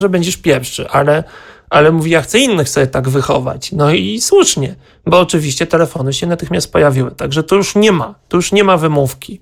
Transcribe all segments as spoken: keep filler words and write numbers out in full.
że będziesz pierwszy, ale, ale mówi, ja chcę innych sobie tak wychować. No i słusznie, bo oczywiście telefony się natychmiast pojawiły, także to już nie ma, to już nie ma wymówki,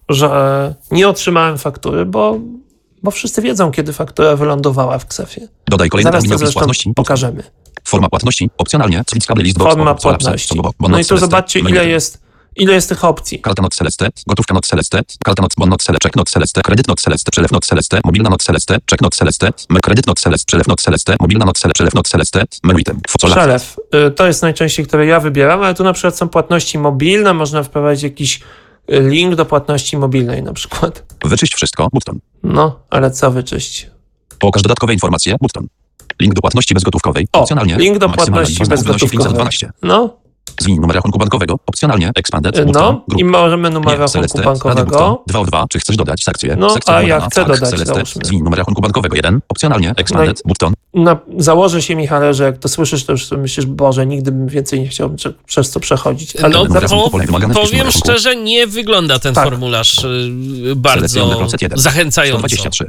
że nie otrzymałem faktury, bo, bo wszyscy wiedzą, kiedy faktura wylądowała w Ksefie. Dodaj kolejny Zaraz to opis płatności. pokażemy. Forma płatności, opcjonalnie, clickable list box, Forma płatności. No i tu zobaczcie, ile jest, ile jest tych opcji. Karta not selected, gotówka not selected, karta not, bon not selected, check not selected, kredyt not selected, przelew not selected, mobilna not selected, check not selected, kredyt not selected, przelew not selected, mobilna not selected, przelew not selected, menu item. Przelew. To jest najczęściej, które ja wybieram, ale tu na przykład są płatności mobilne, można wprowadzić jakiś link do płatności mobilnej na przykład. Wyczyść wszystko, button. No, ale co wyczyść? Pokaż dodatkowe informacje, button. Link do płatności bezgotówkowej, o, opcjonalnie. Link do płatności bezgotówkowej. No. Zmień numer rachunku bankowego, opcjonalnie, expanded, no, button, i możemy numer rachunku Celeste, bankowego. dwa o dwa, czy chcesz dodać sekcję? No, sekcja a ja numerna, chcę tak, dodać, Celeste, zmień numer rachunku bankowego jeden, opcjonalnie, expanded, no button. Na, założę się, Michale, że jak to słyszysz, to już myślisz, Boże, nigdy bym więcej nie chciał prze, przez to przechodzić. Ale no, zaraz... po, powiem szczerze, nie wygląda ten tak. formularz y, bardzo zachęcająco.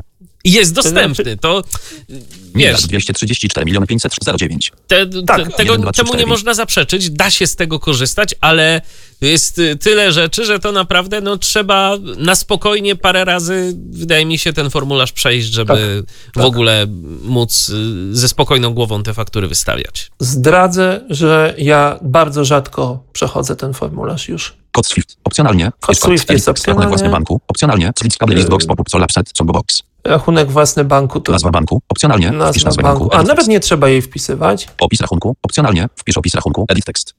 Jest dostępny, to wiesz... dwieście trzydzieści cztery miliony pięćset zero dziewięć. Te, te, tak, tego, jeden, dwa, temu nie można zaprzeczyć, da się z tego korzystać, ale jest tyle rzeczy, że to naprawdę no, trzeba na spokojnie parę razy, wydaje mi się, ten formularz przejść, żeby tak, w tak. ogóle móc ze spokojną głową te faktury wystawiać. Zdradzę, że ja bardzo rzadko przechodzę ten formularz już. Kod Swift, opcjonalnie. Kod Swift jest opcjonalnie. Rachunek własny banku, opcjonalnie. Clickable list box, pop-up, solapset, combo box. Rachunek własny banku to... Nazwa banku, opcjonalnie. Nazwa wpisz nazwę banku. banku. A nawet nie trzeba jej wpisywać. Opis rachunku, opcjonalnie. Wpisz opis rachunku, edit tekst.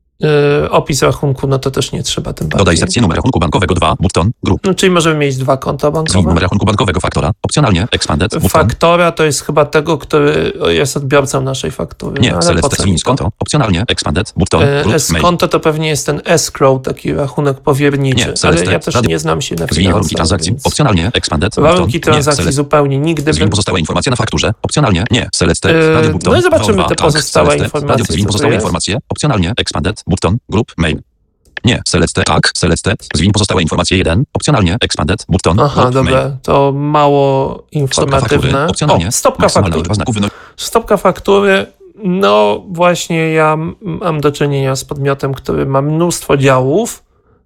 Yy, opis rachunku, no to też nie trzeba tym bardziej. Dodaj sekcję numer rachunku bankowego dwa, button, grup. No, czyli możemy mieć dwa konta bankowe. Zmień numer rachunku bankowego faktora, opcjonalnie, expanded, button. Faktora to jest chyba tego, który jest odbiorcą naszej faktury. Nie, no, Celeste, zmień konto, opcjonalnie, expanded, button, grup, S konto to pewnie jest ten escrow, taki rachunek powierniczy. Nie, Celeste, ale ja też radio. nie znam się na finansach. Zmień warunki transakcji, więc... opcjonalnie, expanded, warunki button. transakcji nie, zupełnie nigdy. Zmień pozostałe informacje na fakturze, opcjonalnie, nie, Celeste, radio, button. No i zobaczymy te pozostałe informacje. Zmień pozostałe informacje, opcjonalnie, expanded, button, grup, mail. Nie, Celeste, tak, Celeste, zwin pozostałe informacje jeden, opcjonalnie, expanded, button, aha, dobra, mail. To mało informatywne. Stopka faktury, opcjonalnie, o, stopka faktury. Wyno... Stopka faktury, no właśnie ja mam do czynienia z podmiotem, który ma mnóstwo działów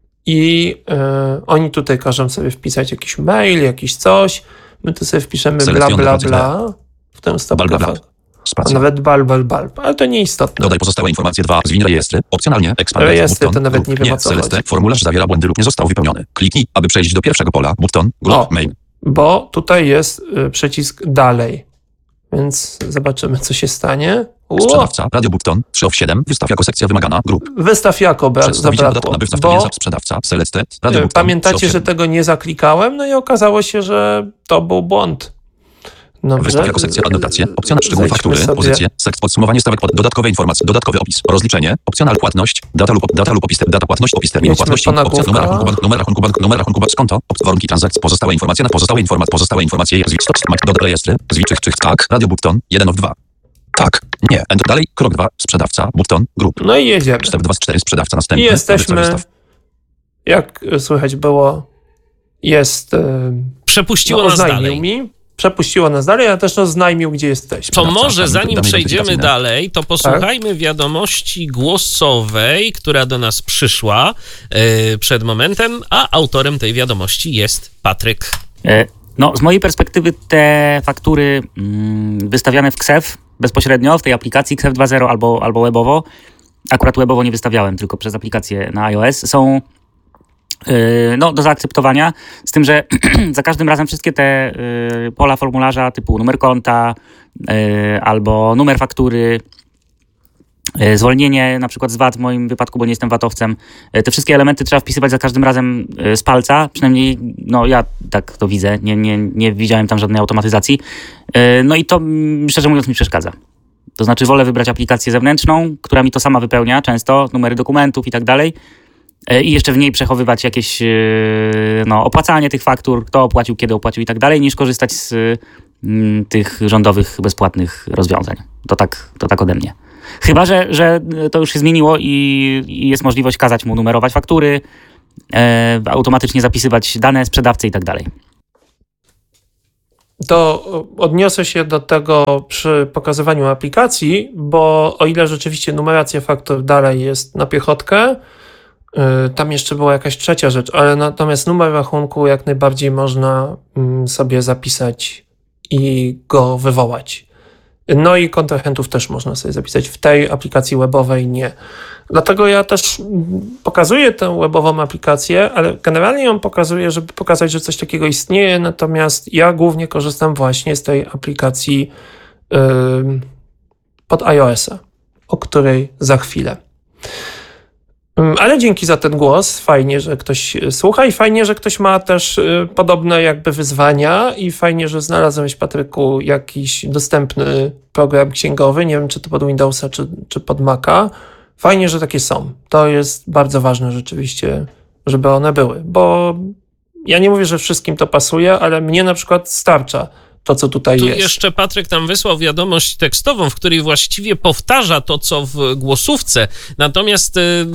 i yy, oni tutaj każą sobie wpisać jakiś mail, jakiś coś, my tu sobie wpiszemy bla, bla, bla, w tę stopkę faktury. A nawet bal, bal, bal, ale to nieistotne. Dodaj pozostałe informacje dwa, zwin rejestry, opcjonalnie, expanded, rejestry, button, to nawet grup, nie wiem o co Celeste, chodzi. formularz zawiera błędy lub nie został wypełniony. Kliknij, aby przejść do pierwszego pola, button, grup, o, mail. Bo tutaj jest y, przycisk dalej, więc zobaczymy, co się stanie. Uo. Sprzedawca, radio button, trzy of siedem, wystaw jako sekcja wymagana, grup. Wystaw jako, bra- zabrakło, bo sprzedawca, Celeste, radio button, pamiętacie, że tego nie zaklikałem, no i okazało się, że to był błąd. Dobrze. Wystaw jako sekcja adnotacje, opcjonalne szczegóły faktury, sobie. Pozycje, sekcja podsumowanie stawek, pod, dodatkowe informacje, dodatkowy opis, rozliczenie, opcjonalna płatność, data lub, data lub opis, data płatność, opis terminu płatności, opcja, numer rachunku banku, numer rachunku banku, numer rachunku banku, konto, warunki transakcji, pozostałe informacje, na pozostałe informacje, pozostałe informacje, zwicz, dodaj rejestry, zwiczych, czy tak, radio button, jeden of dwa. Tak, nie, and dalej, krok dwa, sprzedawca, button, grup. No i jedziemy. Step dwa z cztery, sprzedawca, następny. I jesteśmy, jak słychać było, jest... Yy, Przepuściło no, nas dalej. Mi. Przepuściło nas dalej, ale też oznajmił, gdzie jesteśmy. To może zanim przejdziemy dalej, to posłuchajmy wiadomości głosowej, która do nas przyszła yy, przed momentem, a autorem tej wiadomości jest Patryk. No, z mojej perspektywy te faktury mm, wystawiane w Ksef bezpośrednio w tej aplikacji Ksef dwa zero albo, albo webowo, akurat webowo nie wystawiałem, tylko przez aplikację na iOS, są no, do zaakceptowania, z tym, że za każdym razem wszystkie te y, pola formularza typu numer konta y, albo numer faktury, y, zwolnienie na przykład z V A T w moim wypadku, bo nie jestem vatowcem, y, te wszystkie elementy trzeba wpisywać za każdym razem y, z palca, przynajmniej no, ja tak to widzę, nie, nie, nie widziałem tam żadnej automatyzacji, y, no i to szczerze mówiąc mi przeszkadza. To znaczy wolę wybrać aplikację zewnętrzną, która mi to sama wypełnia często, numery dokumentów i tak dalej, i jeszcze w niej przechowywać jakieś no, opłacanie tych faktur, kto opłacił, kiedy opłacił i tak dalej, niż korzystać z mm, tych rządowych, bezpłatnych rozwiązań. To tak, to tak ode mnie. Chyba, że, że to już się zmieniło i, i jest możliwość kazać mu numerować faktury, e, automatycznie zapisywać dane sprzedawcy i tak dalej. to odniosę się do tego przy pokazywaniu aplikacji, bo o ile rzeczywiście numeracja faktur dalej jest na piechotkę, tam jeszcze była jakaś trzecia rzecz, ale natomiast numer rachunku jak najbardziej można sobie zapisać i go wywołać. No i kontrahentów też można sobie zapisać. W tej aplikacji webowej nie. Dlatego ja też pokazuję tę webową aplikację, ale generalnie ją pokazuję, żeby pokazać, że coś takiego istnieje, natomiast ja głównie korzystam właśnie z tej aplikacji yy, pod iOS-a, o której za chwilę. Ale dzięki za ten głos, fajnie, że ktoś słucha i fajnie, że ktoś ma też podobne jakby wyzwania i fajnie, że znalazłeś, Patryku, jakiś dostępny program księgowy, nie wiem, czy to pod Windowsa, czy, czy pod Maca. Fajnie, że takie są. To jest bardzo ważne rzeczywiście, żeby one były, bo ja nie mówię, że wszystkim to pasuje, ale mnie na przykład starcza to, co tutaj tu jest. Jeszcze Patryk tam wysłał wiadomość tekstową, w której właściwie powtarza to, co w głosówce, natomiast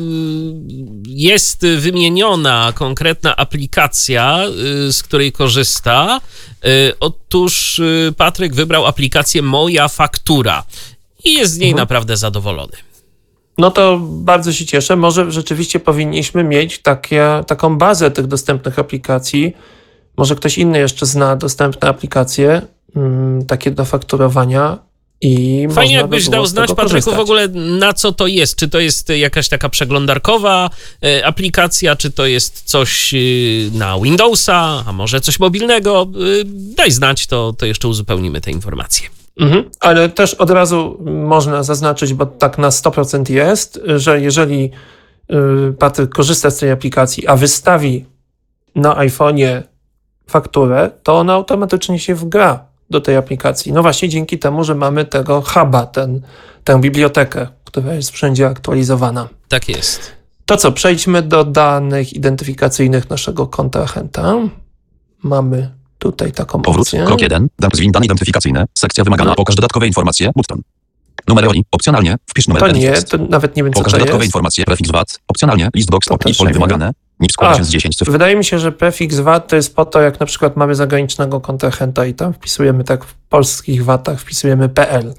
jest wymieniona konkretna aplikacja, z której korzysta. Otóż Patryk wybrał aplikację Moja Faktura i jest z niej mhm. naprawdę zadowolony. No to bardzo się cieszę. Może rzeczywiście powinniśmy mieć takie, taką bazę tych dostępnych aplikacji. Może ktoś inny jeszcze zna dostępne aplikacje, mm, takie do fakturowania i fajnie jakbyś dał znać, Patryku, korzystać. W ogóle na co to jest. Czy to jest jakaś taka przeglądarkowa e, aplikacja, czy to jest coś e, na Windowsa, a może coś mobilnego. E, daj znać, to, to jeszcze uzupełnimy te informacje. Mhm, ale też od razu można zaznaczyć, bo tak na sto procent jest, że jeżeli y, Patryk korzysta z tej aplikacji, a wystawi na iPhone'ie fakturę, to ona automatycznie się wgra do tej aplikacji. No właśnie dzięki temu, że mamy tego huba, ten, tę bibliotekę, która jest wszędzie aktualizowana. Tak jest. To co, przejdźmy do danych identyfikacyjnych naszego kontrahenta. Mamy tutaj taką Powrót, opcję. krok jeden, zwin dane identyfikacyjne, sekcja wymagana, no. Pokaż dodatkowe informacje, button. Numer Oli, opcjonalnie, wpisz numer To nie, to nawet nie wiem, co Pokaż to jest. dodatkowe informacje, prefiks V A T, opcjonalnie, list box, opis, pole wymagane, N I P składa się z dziesięć cyfr. Wydaje mi się, że prefiks V A T to jest po to, jak na przykład mamy zagranicznego kontrahenta i tam wpisujemy tak w polskich V A T-ach, wpisujemy P L.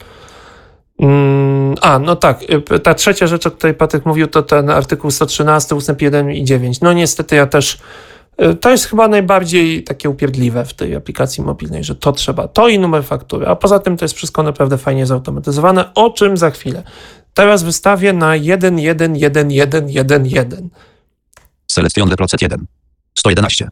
Mm, a, no tak, ta trzecia rzecz, o której Patryk mówił, to ten artykuł sto trzynaście, ustęp jeden i dziewięć. No niestety ja też, to jest chyba najbardziej takie upierdliwe w tej aplikacji mobilnej, że to trzeba, to i numer faktury, a poza tym to jest wszystko naprawdę fajnie zautomatyzowane, o czym za chwilę. Teraz wystawię na jeden jeden jeden jeden jeden jeden. Selekcjon le procent jeden. sto jedenaście.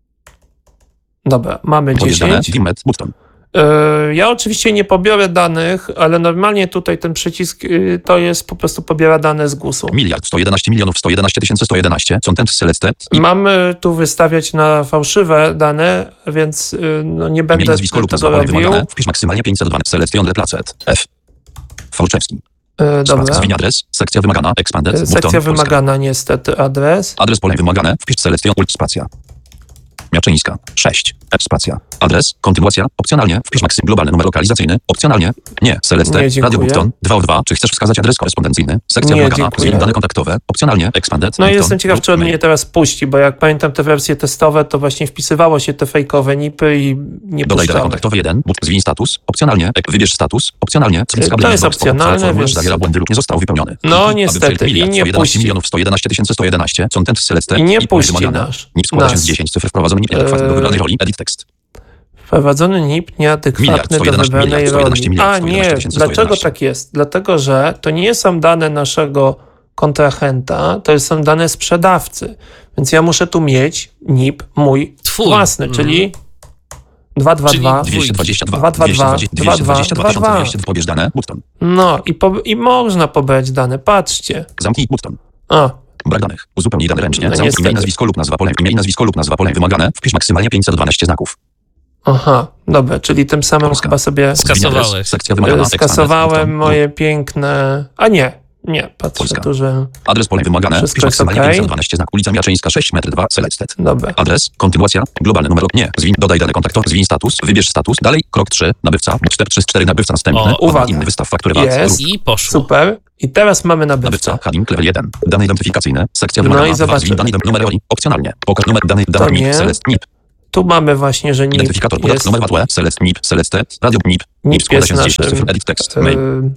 Dobra, mamy dziesięć. Gimmet, button. Yy, ja oczywiście nie pobiorę danych, ale normalnie tutaj ten przycisk yy, to jest po prostu pobiera dane z gusu. Miliard sto jedenaście milionów sto jedenaście tysięcy sto jedenaście. Content selected. I... Mamy tu wystawiać na fałszywe dane, więc yy, no nie będę nazwisko lub tego robił. Wymagane. Wpisz maksymalnie pięćset dwa. Selekcjon le placet. F. Fałczewski. Yy, dobra. Zwin adres. Sekcja wymagana. Expanded. Yy, sekcja button, wymagana Polska. Niestety adres. Adres pole wymagane. Wpisz selekcjon ult spacja. Miaczyńska. sześć. F spacja. Adres. Kontynuacja. Opcjonalnie. Wpisz maksym globalny numer lokalizacyjny. Opcjonalnie. Nie. Select. Radio button. dwa o dwa. Czy chcesz wskazać adres korespondencyjny? Sekcja nie, wymagana. Zwin dane kontaktowe. Opcjonalnie. Expanded. No i button, jestem ciekaw, czy on mnie teraz puści, bo jak pamiętam te wersje testowe, to właśnie wpisywało się te fejkowe nipy i nie Dodaj dane puszczały. kontaktowe jeden. Zwin status. Opcjonalnie. Wybierz status. Opcjonalnie. To jest opcjonalne, więc... zawiera błędy lub nie został wypełniony. No niestety. I nie puści. milionów sto jedenaście tysięcy sto jedenaście. Content selected. I nie puści nasz. N I P składa się z dziesięć cyfr wprowadzony N I P nieadekwatny do wybranej roli. Edit tekst. Wprowadzony N I P nieadekwatny do wybranej roli. A nie, dlaczego tak jest? Dlatego, że to nie są dane naszego kontrahenta, to są dane sprzedawcy. Więc ja muszę tu mieć N I P mój Twój. własny, mm. czyli dwieście dwadzieścia dwa, dwieście dwadzieścia dwa, dwieście dwadzieścia dwa. Pobierz dane, button. No i, po, i można pobrać dane, patrzcie. Zamknij button. A. Brak danych. Uzupełnij dane ręcznie. No Zamknij imię i nazwisko lub nazwa pole. Imię i nazwisko lub nazwa pole wymagane. Wpisz maksymalnie pięćset dwanaście znaków. Aha, dobra, czyli tym samym Polska. chyba sobie Skasowałeś. Sekcja wymagana. skasowałem moje piękne... A nie, nie, patrzę Polska. tu, że... Adres pole wymagane. Wszystko Wpisz jest maksymalnie okay. pięćset dwanaście znak. Ulica Miaczyńska sześć metr dwa. Selected. Dobra. Adres. Kontynuacja. Globalny numer. Nie. Zwin. Dodaj dane kontaktowe. Zwin status. Wybierz status. Dalej. Krok trzy. Nabywca. cztery trzy cztery. Nabywca następny. O, uwaga. Inny wystaw faktury V A T. Jest. I poszło. Super. I teraz mamy nabywcę. Nabywca. Heading level jeden. Dane identyfikacyjne. Sekcja No wymagana. i zobaczmy. Zwin. Dane numer Oli. Opcjonalnie. Pokaż numer danych. Dane N I P. Select. N I P. tu mamy właśnie, że N I P Identyfikator jest... numer W A T W E, select N I P, select T, radio N I P, N I P składa jest się z dziesięć naszym, cyfr, edit text, mail. y,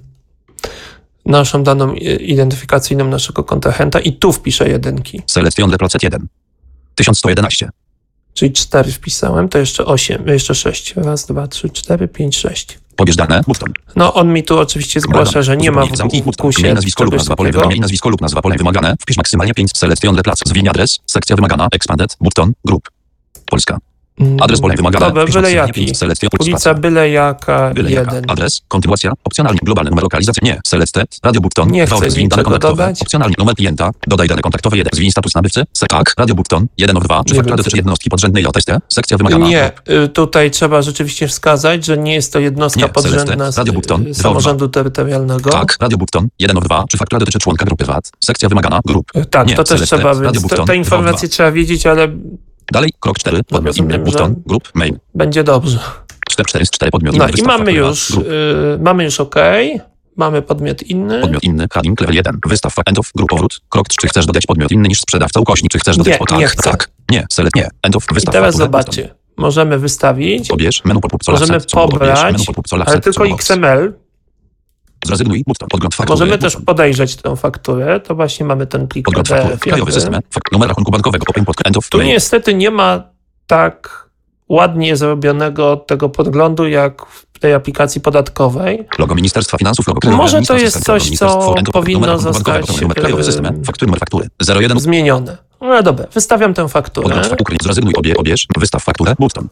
naszą daną identyfikacyjną naszego kontrahenta i tu wpiszę jedynki. Select Jon Procent jeden. tysiąc sto jedenaście. Czyli cztery wpisałem, to jeszcze osiem, jeszcze sześć. Raz, dwa, trzy, cztery, pięć, sześć. Pobierz dane, button. No on mi tu oczywiście zgłasza, że nie ma w kusie. Imię, nazwisko lub nazwa pole wymagane, nazwisko lub nazwa pole wymagane. Wpisz maksymalnie pięć. Select Jon Plac. Zwinij adres. Sekcja wymagana. Expanded. Button. Group. Polska. Adres pole wymagane. Dobra, byle jaki. Ulica byle jaka, byle jeden. Jaka. Adres, kontynuacja, opcjonalnie, globalny numer lokalizacji, nie, select T, radio button, nie chcę niczego dodać. Opcjonalnie, numer klienta, dodaj dane kontaktowe jeden, zwinij status nabywcy, tak, radio button, jeden of dwa, czy faktura dotyczy jednostki podrzędnej O T S T, sekcja wymagana. Nie, tutaj trzeba rzeczywiście wskazać, że nie jest to jednostka nie, podrzędna z radio button, samorządu terytorialnego. Tak, radio button, jeden of dwa, czy faktura dotyczy członka grupy V A T, sekcja wymagana, grup. Tak, nie, to też trzeba, więc te, te informacje trzeba wiedzieć, ale... Dalej, krok cztery, podmiot inny, button, grup, mail. Będzie dobrze. cztery cztery cztery podmiot no inny. No i mamy już, yy, mamy już OK, mamy podmiot inny. Podmiot inny, heading, level jeden, wystaw, end of, grup, powrót, krok, czy chcesz dodać podmiot inny niż sprzedawca, ukośnik, czy chcesz dodać... Nie, o, tak, nie chcę. Tak, nie, select, nie, end of, wystaw. I teraz zobaczcie, button. Możemy wystawić, pobierz, menu pop-up, możemy pobrać, ale tylko X M L. Zrezygnuj, button, podgląd faktury. Możemy button. też podejrzeć tę fakturę, to właśnie mamy ten plik podgląd P D F. Faktury, krajowy system, fakt, numer rachunku bankowego, open pod end of, tu niestety nie ma tak ładnie zrobionego tego podglądu, jak w tej aplikacji podatkowej. Logo Ministerstwa Finansów, logo krajowe. Może to jest coś, co powinno zostać krajowy system, faktury, numer faktury, zero jeden zmienione. No dobra, wystawiam tę fakturę. Podgląd faktury, zrezygnuj, obie, obierz, wystaw fakturę, button.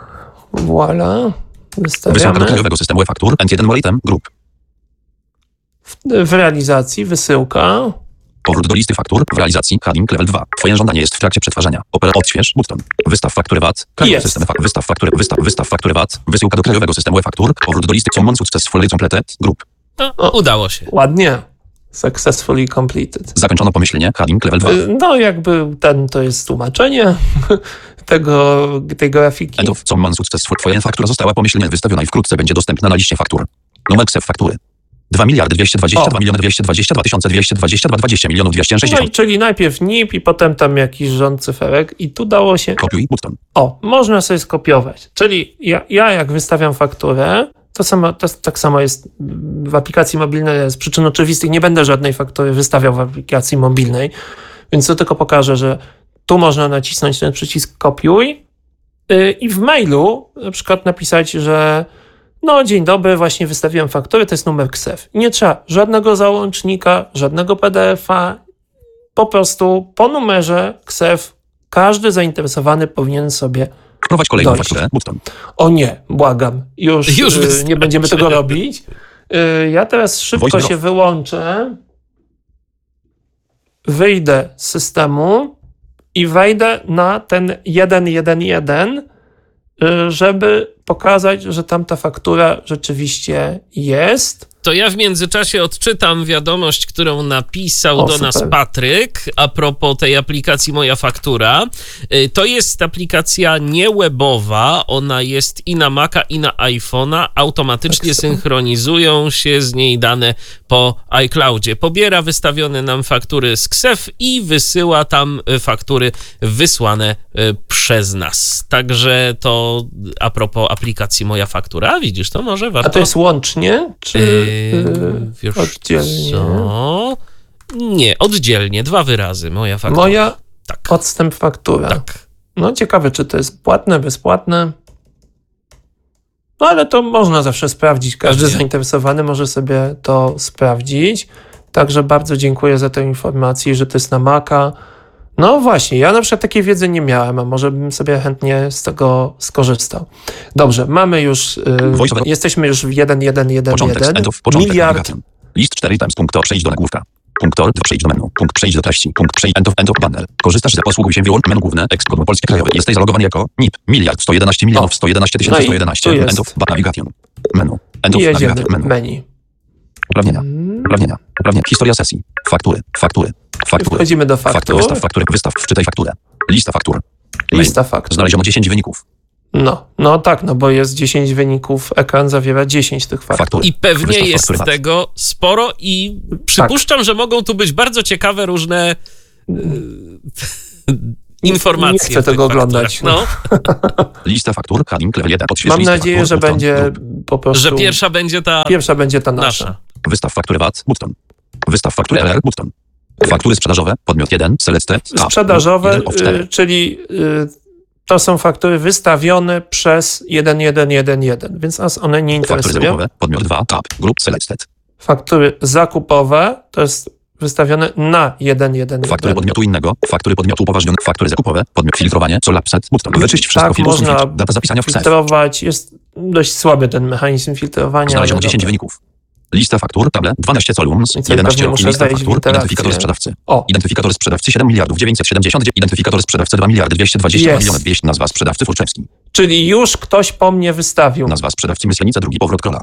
Voilà, wystawiamy. Wysyłka do krajowego systemu e-faktur, N jeden Molitem, grup. W, w realizacji wysyłka. Powrót do listy faktur, w realizacji, heading, level dwa. Twoje żądanie jest w trakcie przetwarzania. Opera, odśwież, button. Wystaw faktury V A T, krajowy system e-faktur, wystaw faktury, wystaw, wystaw faktury V A T, wysyłka do krajowego systemu e-faktur, powrót do listy Common Successfully Completed, grup. No, o, udało się. Ładnie. Successfully completed. Zakończono pomyślnie, heading, level dwa. No jakby ten, to jest tłumaczenie tego, tej grafiki. End of Common Successful. Twoja faktura została pomyślnie wystawiona i wkrótce będzie dostępna na liście faktur. Numer ksef faktury. dwa miliardy dwieście dwadzieścia dwa miliony dwieście dwadzieścia dwa tysiące dwieście dwadzieścia dwa dwadzieścia milionów dwieście sześćdziesiąt. No i czyli najpierw N I P i potem tam jakiś rząd cyferek i tu dało się... Kopiuj, button. O, można sobie skopiować. Czyli ja, ja jak wystawiam fakturę, to, samo, to tak samo jest w aplikacji mobilnej, z przyczyn oczywistych nie będę żadnej faktury wystawiał w aplikacji mobilnej, więc to tylko pokażę, że tu można nacisnąć ten przycisk kopiuj yy, i w mailu na przykład napisać, że no dzień dobry, właśnie wystawiłem fakturę, to jest numer ksef. Nie trzeba żadnego załącznika, żadnego P D F a, po prostu po numerze ksef każdy zainteresowany powinien sobie wprowadź kolejną dojść. fakturę, button. O nie, błagam, już, już yy, nie będziemy tego robić. Yy, ja teraz szybko Voice się off. wyłączę, wyjdę z systemu i wejdę na ten jeden jeden jeden, yy, żeby pokazać, że tamta faktura rzeczywiście jest. To ja w międzyczasie odczytam wiadomość, którą napisał O, do super. nas Patryk a propos tej aplikacji Moja Faktura. To jest aplikacja nie webowa, ona jest i na Maca, i na iPhone'a. Automatycznie Tak, synchronizują się z niej dane po iCloudzie. Pobiera wystawione nam faktury z ksef i wysyła tam faktury wysłane przez nas. Także to a propos aplikacji Moja Faktura. Widzisz, to może warto... A to jest łącznie, czy Yy, yy, oddzielnie? Co? Nie, oddzielnie, dwa wyrazy. Moja faktura. Moja tak. odstęp faktura. Tak. No ciekawe, czy to jest płatne, bezpłatne. No ale to można zawsze sprawdzić. Każdy Pewnie. zainteresowany może sobie to sprawdzić. Także bardzo dziękuję za tę informację, że to jest na Maca. No właśnie, ja na przykład takiej wiedzy nie miałem, a może bym sobie chętnie z tego skorzystał. Dobrze, mamy już, yy, jesteśmy już w jeden jeden jeden Początek, jeden. end of, początek, Miliard. nawigacja. List cztery times, punkt, przejdź do nagłówka. Punkt, tor, przejdź do menu. Punkt, przejdź do treści. Punkt, przejdź, end of, end of, banner. Korzystasz z posługuj się wyłącz menu główne, ekskod polskie krajowe. Jesteś zalogowany jako N I P, miliard sto jedenaście milionów sto jedenaście tysięcy sto jedenaście. No End of, navigation. Menu. End I of, jedziemy, navigation, menu. menu. Uprawnienia. Uprawnienia. Uprawnienia. Historia sesji. Faktury. Faktury. Faktury. Wchodzimy do faktur. Faktury. Wystaw faktury. Wystaw. Wczytaj fakturę. Lista faktur. Lista faktur. Znaleziono dziesięć wyników. No, no tak, no bo jest dziesięć wyników, ekran zawiera dziesięć tych faktur. Faktury. I pewnie Wystaw jest faktury. tego sporo i przypuszczam, że mogą tu być bardzo ciekawe różne yy, informacje. Nie chcę tego oglądać. No. Lista faktur, heading level jeden. Mam nadzieję, że button, będzie grup. po prostu... Że pierwsza będzie ta... Pierwsza będzie ta nasza. nasza. Wystaw fakturę V A T, button. Wystaw fakturę L R, button. Faktury sprzedażowe, podmiot jeden, selected. Sprzedażowe, y, czyli y, to są faktury wystawione przez jeden jeden jeden jeden, więc nas one nie interesują. Faktury zakupowe, podmiot dwa, tab, group, selected. Faktury zakupowe to jest wystawione na jeden jeden jeden. Faktury podmiotu innego, faktury podmiotu upoważnione, faktury zakupowe, podmiot filtrowanie, co lapset, button. Wyczyść wszystko, tak, filtr, można data zapisania w ksef. filtrować, jest dość słaby ten mechanizm filtrowania. Znaleziono dziesięć wyników. Lista faktur, table, dwanaście columns, jedenaście rok, lista faktur, identyfikator sprzedawcy. O. Identyfikator sprzedawcy siedem miliardów dziewięćset siedemdziesiąt, identyfikator sprzedawcy dwa miliardy dwieście dwadzieścia dwa miliony dwieście, nazwa sprzedawcy Furczewski. Czyli już ktoś po mnie wystawił. Nazwa sprzedawcy Myslenica, drugi powrót Krola.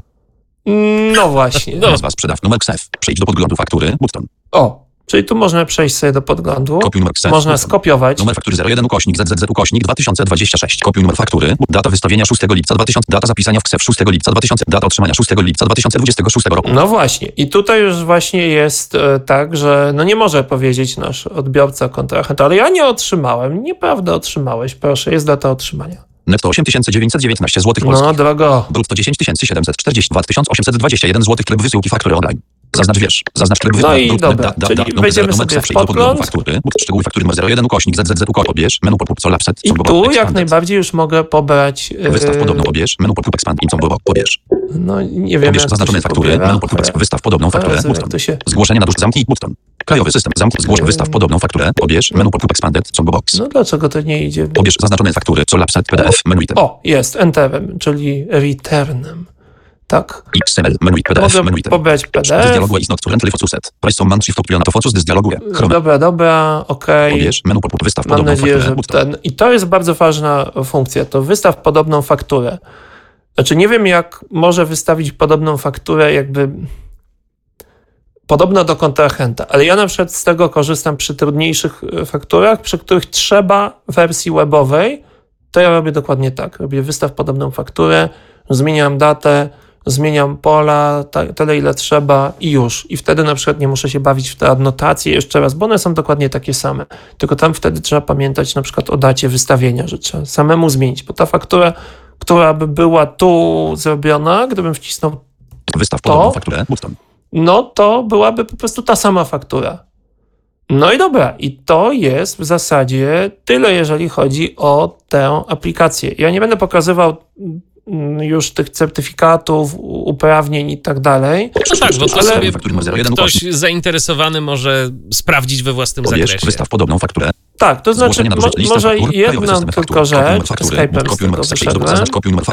No właśnie. No. Nazwa sprzedawcy numer ksef, przejdź do podglądu faktury, button. O. Czyli tu można przejść sobie do podglądu, Kopiuj numer ksef, można button. skopiować. Numer faktury zero jeden ukośnik Z Z Z ukośnik dwa tysiące dwadzieścia sześć. Kopiuj numer faktury, data wystawienia szóstego lipca dwa tysiące, data zapisania w ksef szóstego lipca dwa tysiące, data otrzymania szóstego lipca dwa tysiące dwudziestego szóstego roku. No właśnie. I tutaj już właśnie jest e, tak, że no nie może powiedzieć nasz odbiorca, kontrahent, ale ja nie otrzymałem. Nieprawda, otrzymałeś. Proszę, jest data otrzymania. Netto osiem tysięcy dziewięćset dziewiętnaście złotych polskich. No drogo. Brutto dziesięć tysięcy siedemset czterdzieści dwa tysiące osiemset dwadzieścia jeden złotych. Tryb wysyłki faktury online. Zaznacz wiersz. Zaznacz tryb No i dobra, czyli wejdziemy sobie w podgląd. Faktury, szczegóły faktury numer zero jeden ukośnik Z Z Z ukośnik odbierz, menu pop-up co lapset. I tu jak najbardziej już mogę pobrać... Wystaw podobną obierz, menu pop-up expand in combo pobierz. No nie wiem, pobierz zaznaczone faktury, menu pop-up wystaw podobną fakturę, button. Się... Zgłoszenie na dusz, zamknij, button. Krajowy system, zamknij, zgłoś, wystaw podobną fakturę, pobierz, menu pop-up expanded, combo box. No dlaczego to nie idzie? Pobierz zaznaczone faktury, co lapset, P D F, menu item. O, jest, enterem, czyli returnem. Tak. X M L, menu, P D F, mogę menu item. pobrać P D F. This dialogue is not currently focused. Price on shift to to focus this dialogue. Dobra, dobra, okej. Okay. Pobierz, menu pop-up, wystaw Mam podobną nadzieję, fakturę. że ten... I to jest bardzo ważna funkcja, to wystaw podobną fakturę. Znaczy nie wiem, jak może wystawić podobną fakturę jakby podobno do kontrahenta, ale ja na przykład z tego korzystam przy trudniejszych fakturach, przy których trzeba wersji webowej, to ja robię dokładnie tak. Robię wystaw podobną fakturę, zmieniam datę, zmieniam pola, tyle ile trzeba i już. I wtedy na przykład nie muszę się bawić w te adnotacje jeszcze raz, bo one są dokładnie takie same. Tylko tam wtedy trzeba pamiętać na przykład o dacie wystawienia, że trzeba samemu zmienić, bo ta faktura, która by była tu zrobiona, gdybym wcisnął wystaw to, podobną fakturę, button. No to byłaby po prostu ta sama faktura. No i dobra, i to jest w zasadzie tyle, jeżeli chodzi o tę aplikację. Ja nie będę pokazywał już tych certyfikatów, uprawnień i tak dalej. No tak, bo to ale sobie ktoś zainteresowany może sprawdzić we własnym pobierz, zakresie. Wystaw podobną fakturę. Tak, to znaczy mo, może faktur, jedną tylko rzecz, Skype'em z tego wyszedłem.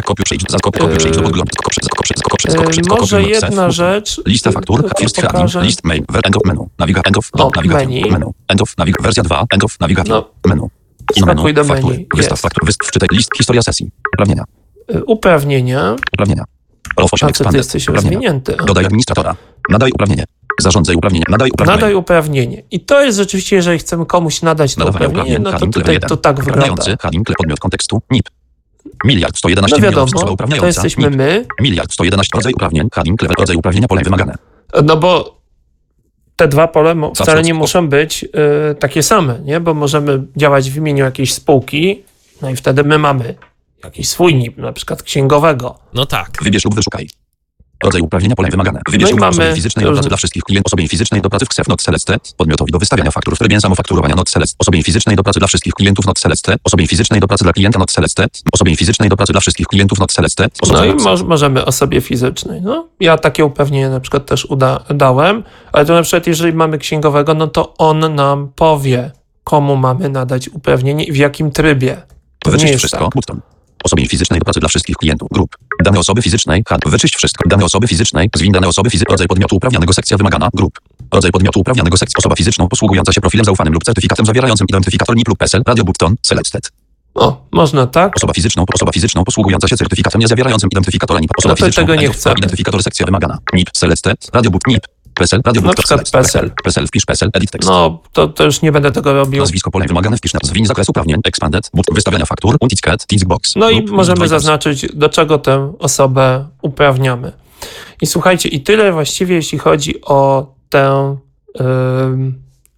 Może jedna rzecz, lista faktur, first heading, list mail, end of menu, navigator, end of, navigator, menu, end of, navigator, wersja dwa, end of, navigator, menu. Skakuj do menu. Wystaw faktur, wczytaj list, historia sesji, uprawnienia. Uprawnienia. Uprawnienia. A co ty jesteś rozwinięty? Dodaj administratora. Nadaj uprawnienie. Zarządzaj uprawnienie. Nadaj uprawnienie. Nadaj uprawnienie. I to jest rzeczywiście, jeżeli chcemy komuś nadać to uprawnienie, no to tutaj to tak wygląda. Heading, podmiot kontekstu, N I P. Miliard sto jedenaście no wiadomo, milionów uprawniająca. To jesteśmy my. Miliard sto jedenaście rodzaj uprawnień, heading, rodzaj uprawnienia, pole wymagane. No bo te dwa pole wcale nie muszą być y, takie same, nie? Bo możemy działać w imieniu jakiejś spółki, no i wtedy my mamy jakiś swój N I P, na przykład księgowego. No tak. Wybierz lub wyszukaj. Rodzaj uprawnienia, pole wymagane. Wybierz no lub osobie fizycznej do pracy dla wszystkich klientów, osobie fizycznej do pracy w ksef not selected, podmiotowi do wystawiania faktur w trybie samofakturowania not selected, osobie fizycznej do pracy dla wszystkich klientów not selected, osobie fizycznej do pracy dla klienta not selected, osobie fizycznej do pracy dla wszystkich klientów not selected. No i mo- możemy osobie fizycznej. No, ja takie uprawnienie na przykład też uda- dałem, ale to na przykład jeżeli mamy księgowego, no to on nam powie, komu mamy nadać uprawnienie i w jakim trybie. To wyczyść nie jest wszystko, tak. button. Osobie fizycznej do pracy dla wszystkich klientów, grup. Dane osoby fizycznej, had, wyczyść wszystko. Dane osoby fizycznej, zwin dane osoby fizycznej, rodzaj podmiotu uprawnionego, sekcja wymagana, grup. Rodzaj podmiotu uprawnionego, sekcja, osoba fizyczną posługująca się profilem zaufanym lub certyfikatem zawierającym identyfikator N I P lub P E S E L, radio button, selected. O, można tak? Osoba fizyczną, osoba fizyczną posługująca się certyfikatem nie zawierającym identyfikatora N I P. Osoba no to fizyczną, tego nie chcę. Identyfikator, sekcja wymagana, N I P, selected, radio but, N I P. P E S E L, radio na przykład P E S E L. P E S E L, wpisz P E S E L, edit tekst. No, to, to już nie będę tego robił. Nazwisko pole wymagane, wpisz na zwin zakres uprawnień, expanded, but, wystawiania faktur, unticket, tick box. No i możemy zaznaczyć, do czego tę osobę uprawniamy. I słuchajcie, i tyle właściwie, jeśli chodzi o tę yy,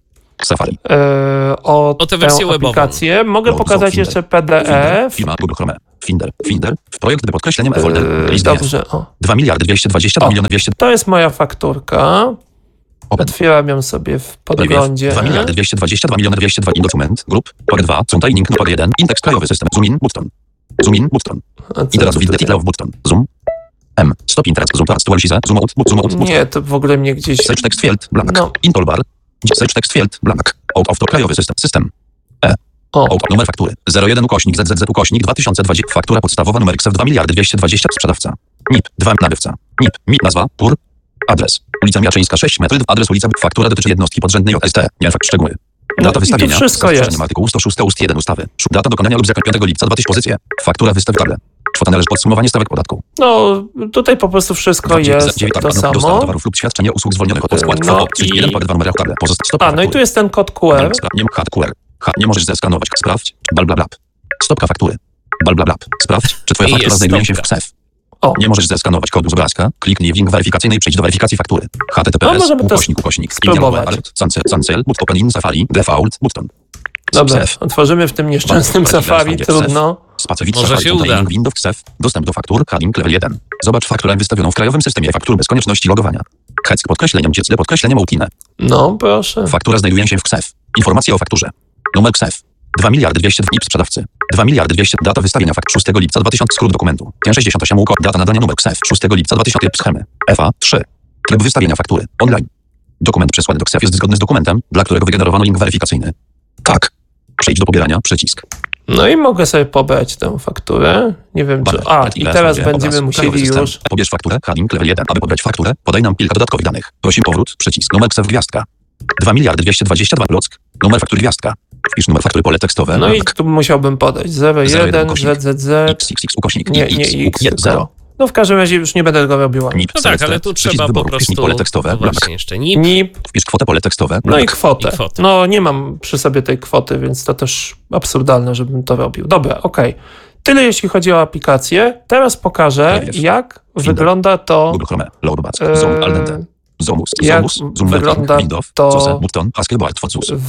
Safari. Yy, o, o tę wersję webową. Aplikację. Mogę Browser, pokazać Finder, jeszcze P D F. Firma Google Chrome. Finder. Finder. Projekt podkreśleniem e-folder. Yy, List dobrze, o. dwa miliardy dwieście dwadzieścia dwa miliony dwieście. To jest moja fakturka. Open. Otwieram ją sobie w podglądzie. dwa miliardy dwieście dwadzieścia dwa miliony dwieście dwa. Indocument. Grup. P dwa. Containing. P jeden. Indeks krajowy system. Zoom in. Button. Zoom in. Button. I teraz widzę title of button. Zoom. M. Stop interest. Zoom to actualize. Zoom out. Zoom out. Nie, to w ogóle mnie gdzieś... Search text field. Blank. No. Intolbar. Search text field. Blank. Out of to krajowy system. System. E. O. Out. Numer faktury. zero jeden ukośnik Z Z Z ukośnik dwa tysiące dwadzieścia. Faktura podstawowa numer X F dwa miliardy dwieście dwadzieścia. Sprzedawca. N I P. dwa. Nabywca. N I P. M I P. Nazwa. P U R. Adres. Ulica Miaczyńska sześć metry. Adres ulica. Faktura dotyczy jednostki podrzędnej J S T. Nie fakt szczegóły. Data No wystawienia. i to wszystko jest. Artykułu sto sześć ust jeden ustawy. Data dokonania lub zakres piątego lipca dwa tysiące. Pozycje. Faktura wystawiona. Kwota należy podsumowanie stawek podatku. No, tutaj po prostu wszystko jest to samo. Dostaw towarów lub świadczenia usług zwolnionych od składki. No i... jeden dwa numer karty. A, no i tu jest ten kod Q R. Nie ma Q R. Nie możesz zeskanować. Sprawdź. Bal bla bla. Stopka faktury. Bal bla bla. Sprawdź, czy twoja faktura znajduje się w K S E F. O. Nie możesz zeskanować kodu z obrazka. Kliknij w link weryfikacyjny i przejdź do weryfikacji faktury. H T T P S. No, możemy to ukośnik, ukośnik. spróbować. Alert. Cancel. Cancel. Open in Safari. Default. Button. Dobra, otworzymy w tym nieszczęsnym Safari, trudno. Spacewicz Może Safari się uda. Windows K S E F. Dostęp do faktur. Heading level jeden. Zobacz fakturę wystawioną w krajowym systemie faktur bez konieczności logowania. Heck podkreśleniem ciecne podkreśleniem outline. No, proszę. Faktura znajduje się w K S E F. Informacja o fakturze. Numer K S E F. dwa miliardy dwieście N I P sprzedawcy. dwa miliardy dwieście. Data wystawienia fakt szóstego lipca dwa tysiące. Skrót dokumentu. sześćdziesiąt osiem układ. Data nadania numer K S E F. szóstego lipca dwa tysiące. Schemy. F A trzy. Tryb wystawienia faktury. Online. Dokument przesłany do K S E F jest zgodny z dokumentem, dla którego wygenerowano link weryfikacyjny. Tak. Przejdź do pobierania. Przycisk. No i mogę sobie pobrać tę fakturę. Nie wiem czy... A, i teraz będziemy musieli już... Pobierz fakturę. Heading level jeden. Aby pobrać fakturę, podaj nam kilka dodatkowych danych. Prosimy powrót. Przycisk. Numer K S E F gwiazdka. dwa miliardy dwieście dwadzieścia dwa. Block. Numer faktury gwiazdka. Wpisz numer faktury pole tekstowe. No i tu musiałbym podać zero jeden Z Z Z. X X ukośnik. Nie, nie X, tylko... No w każdym razie już nie będę tego robiła. N I P. No tak, ale tu trzeba po prostu... Pole tekstowe. No właśnie jeszcze N I P. N I P. Wpisz kwotę pole tekstowe. No i kwotę. I kwotę. No nie mam przy sobie tej kwoty, więc to też absurdalne, żebym to robił. Dobra, okej. Okay. Tyle jeśli chodzi o aplikację. Teraz pokażę, jak wygląda to... Google Chrome, Loadbus, Zoom, Aldente, Zoomus, jak Zoomus, Zoom, wygląda Windows, to Cose, Button, Haskellboard, Focus. W,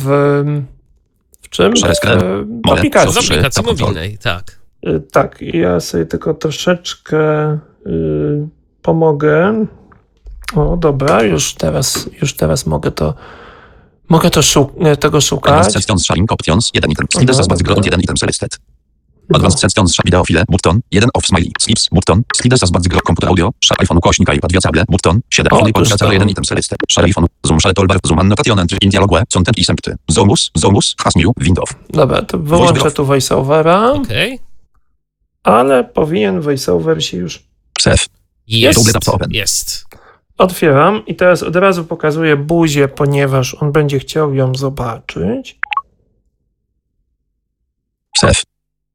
w czym? W, w aplikacji. W aplikacji mobilnej, tak. Tak, ja sobie tylko troszeczkę y, pomogę. O, dobra, już teraz, już teraz mogę to mogę to szuk- tego szukać. Advanced Settings Sharing Options, jeden item, Sliders as background, jeden item selected. Advanced Settings Video File, Button, jeden of Smiley, Slips, Button, Sliders as background, Computer Audio, Share iPhone, ukośnik iPad, Viacable, Button, siedem, Play Podcast, jeden item selected, Share iPhone, Zoom, Share Toolbar, Zoom, Annotation, Entry, Dialogue, Content i Sempty, Zoomus, Zoomus, Hasmiu, Windows. Dobra, to wyłączę tu VoiceOvera. Okej. Okay. Ale powinien VoiceOver się już... K S E F. Jest, jest. Otwieram i teraz od razu pokazuję buzię, ponieważ on będzie chciał ją zobaczyć. K S E F.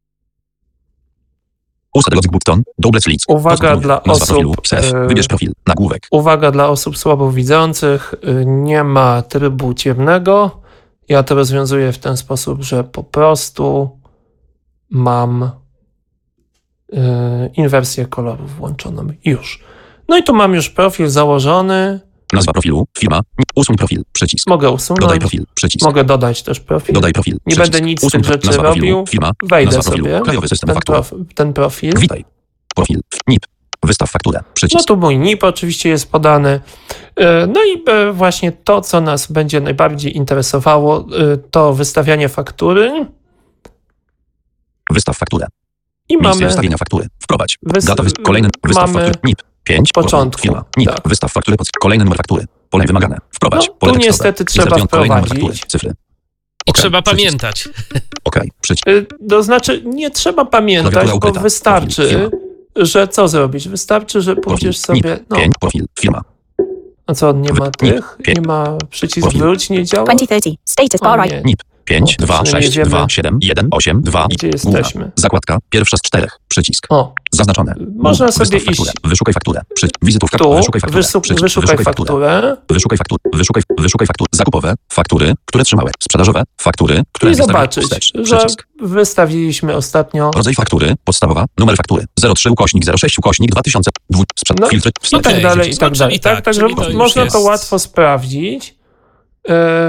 Ustaw logic button, double slits. Uwaga dla osób... Wybierz profil, nagłówek. Uwaga dla osób słabowidzących, nie ma trybu ciemnego. Ja to rozwiązuję w ten sposób, że po prostu mam yy, inwersję kolorów włączoną już. No i tu mam już profil założony. Nazwa profilu, firma, usuń profil, przycisk. Mogę usunąć. Dodaj profil, przycisk. Mogę dodać też profil. Dodaj profil, Nie przycisk. będę nic z usuń tych rzeczy nazwa robił. Profilu, firma, Wejdę nazwa profilu, sobie krajowy system ten, faktur. prof, ten profil. Witaj. Profil, N I P. Wystaw fakturę, przycisk. No tu mój N I P oczywiście jest podany. No i właśnie to, co nas będzie najbardziej interesowało, to wystawianie faktury. Wystaw fakturę. I Miejsce mamy... wystawienia faktury. Wprowadź. Wys... Data wys... Kolejny wystaw mamy... faktury. N I P. pięć. Początku. Firma. N I P. Tak. Wystaw faktury. Pod... Kolejny numer faktury. Pole wymagane. Wprowadź. No, Pole tu tekstowe. niestety trzeba wprowadzić. Faktury. Cyfry. I Okay. trzeba Przycisk. pamiętać. Okej. Okay. Przycisk. To znaczy nie trzeba pamiętać, bo ukryta. wystarczy, Profil. że co zrobić? Wystarczy, że pójdziesz Profil. sobie... No. pięć. Profil. Firma. A co, on nie ma Wy- tych? nie. Nie ma przycisk Profil. wróć, nie działa? twenty thirty. Status O, bar nie. right. N I P. pięć, O, dwa, przynajmniej sześć, wiemy, dwa, siedem, jeden, osiem, dwa. gdzie jesteśmy. Zakładka. Pierwsza z czterech. Przycisk. O, Zaznaczone. Można Wystaw sobie fakturę. iść Wyszukaj fakturę. Przy... Wizytówka. tu, Wyszukaj fakturę. wysu- Przycisk. wyszukaj fakturę Wyszukaj fakturę. Wyszukaj, wyszukaj faktury. Zakupowe. Faktury, które trzymałeś. Sprzedażowe. Faktury, które i wystawiłeś. zobaczyć, Wstecz. że Przycisk. wystawiliśmy ostatnio... Rodzaj faktury. Podstawowa. Numer faktury. zero trzy ukośnik zero sześć ukośnik dwa tysiące. Dwu... Sprzed... No, Filtry. I tak Okej, dalej, i tak no, dalej. czyli tak, Tak, także czyli to już można jest- to łatwo sprawdzić. Yy,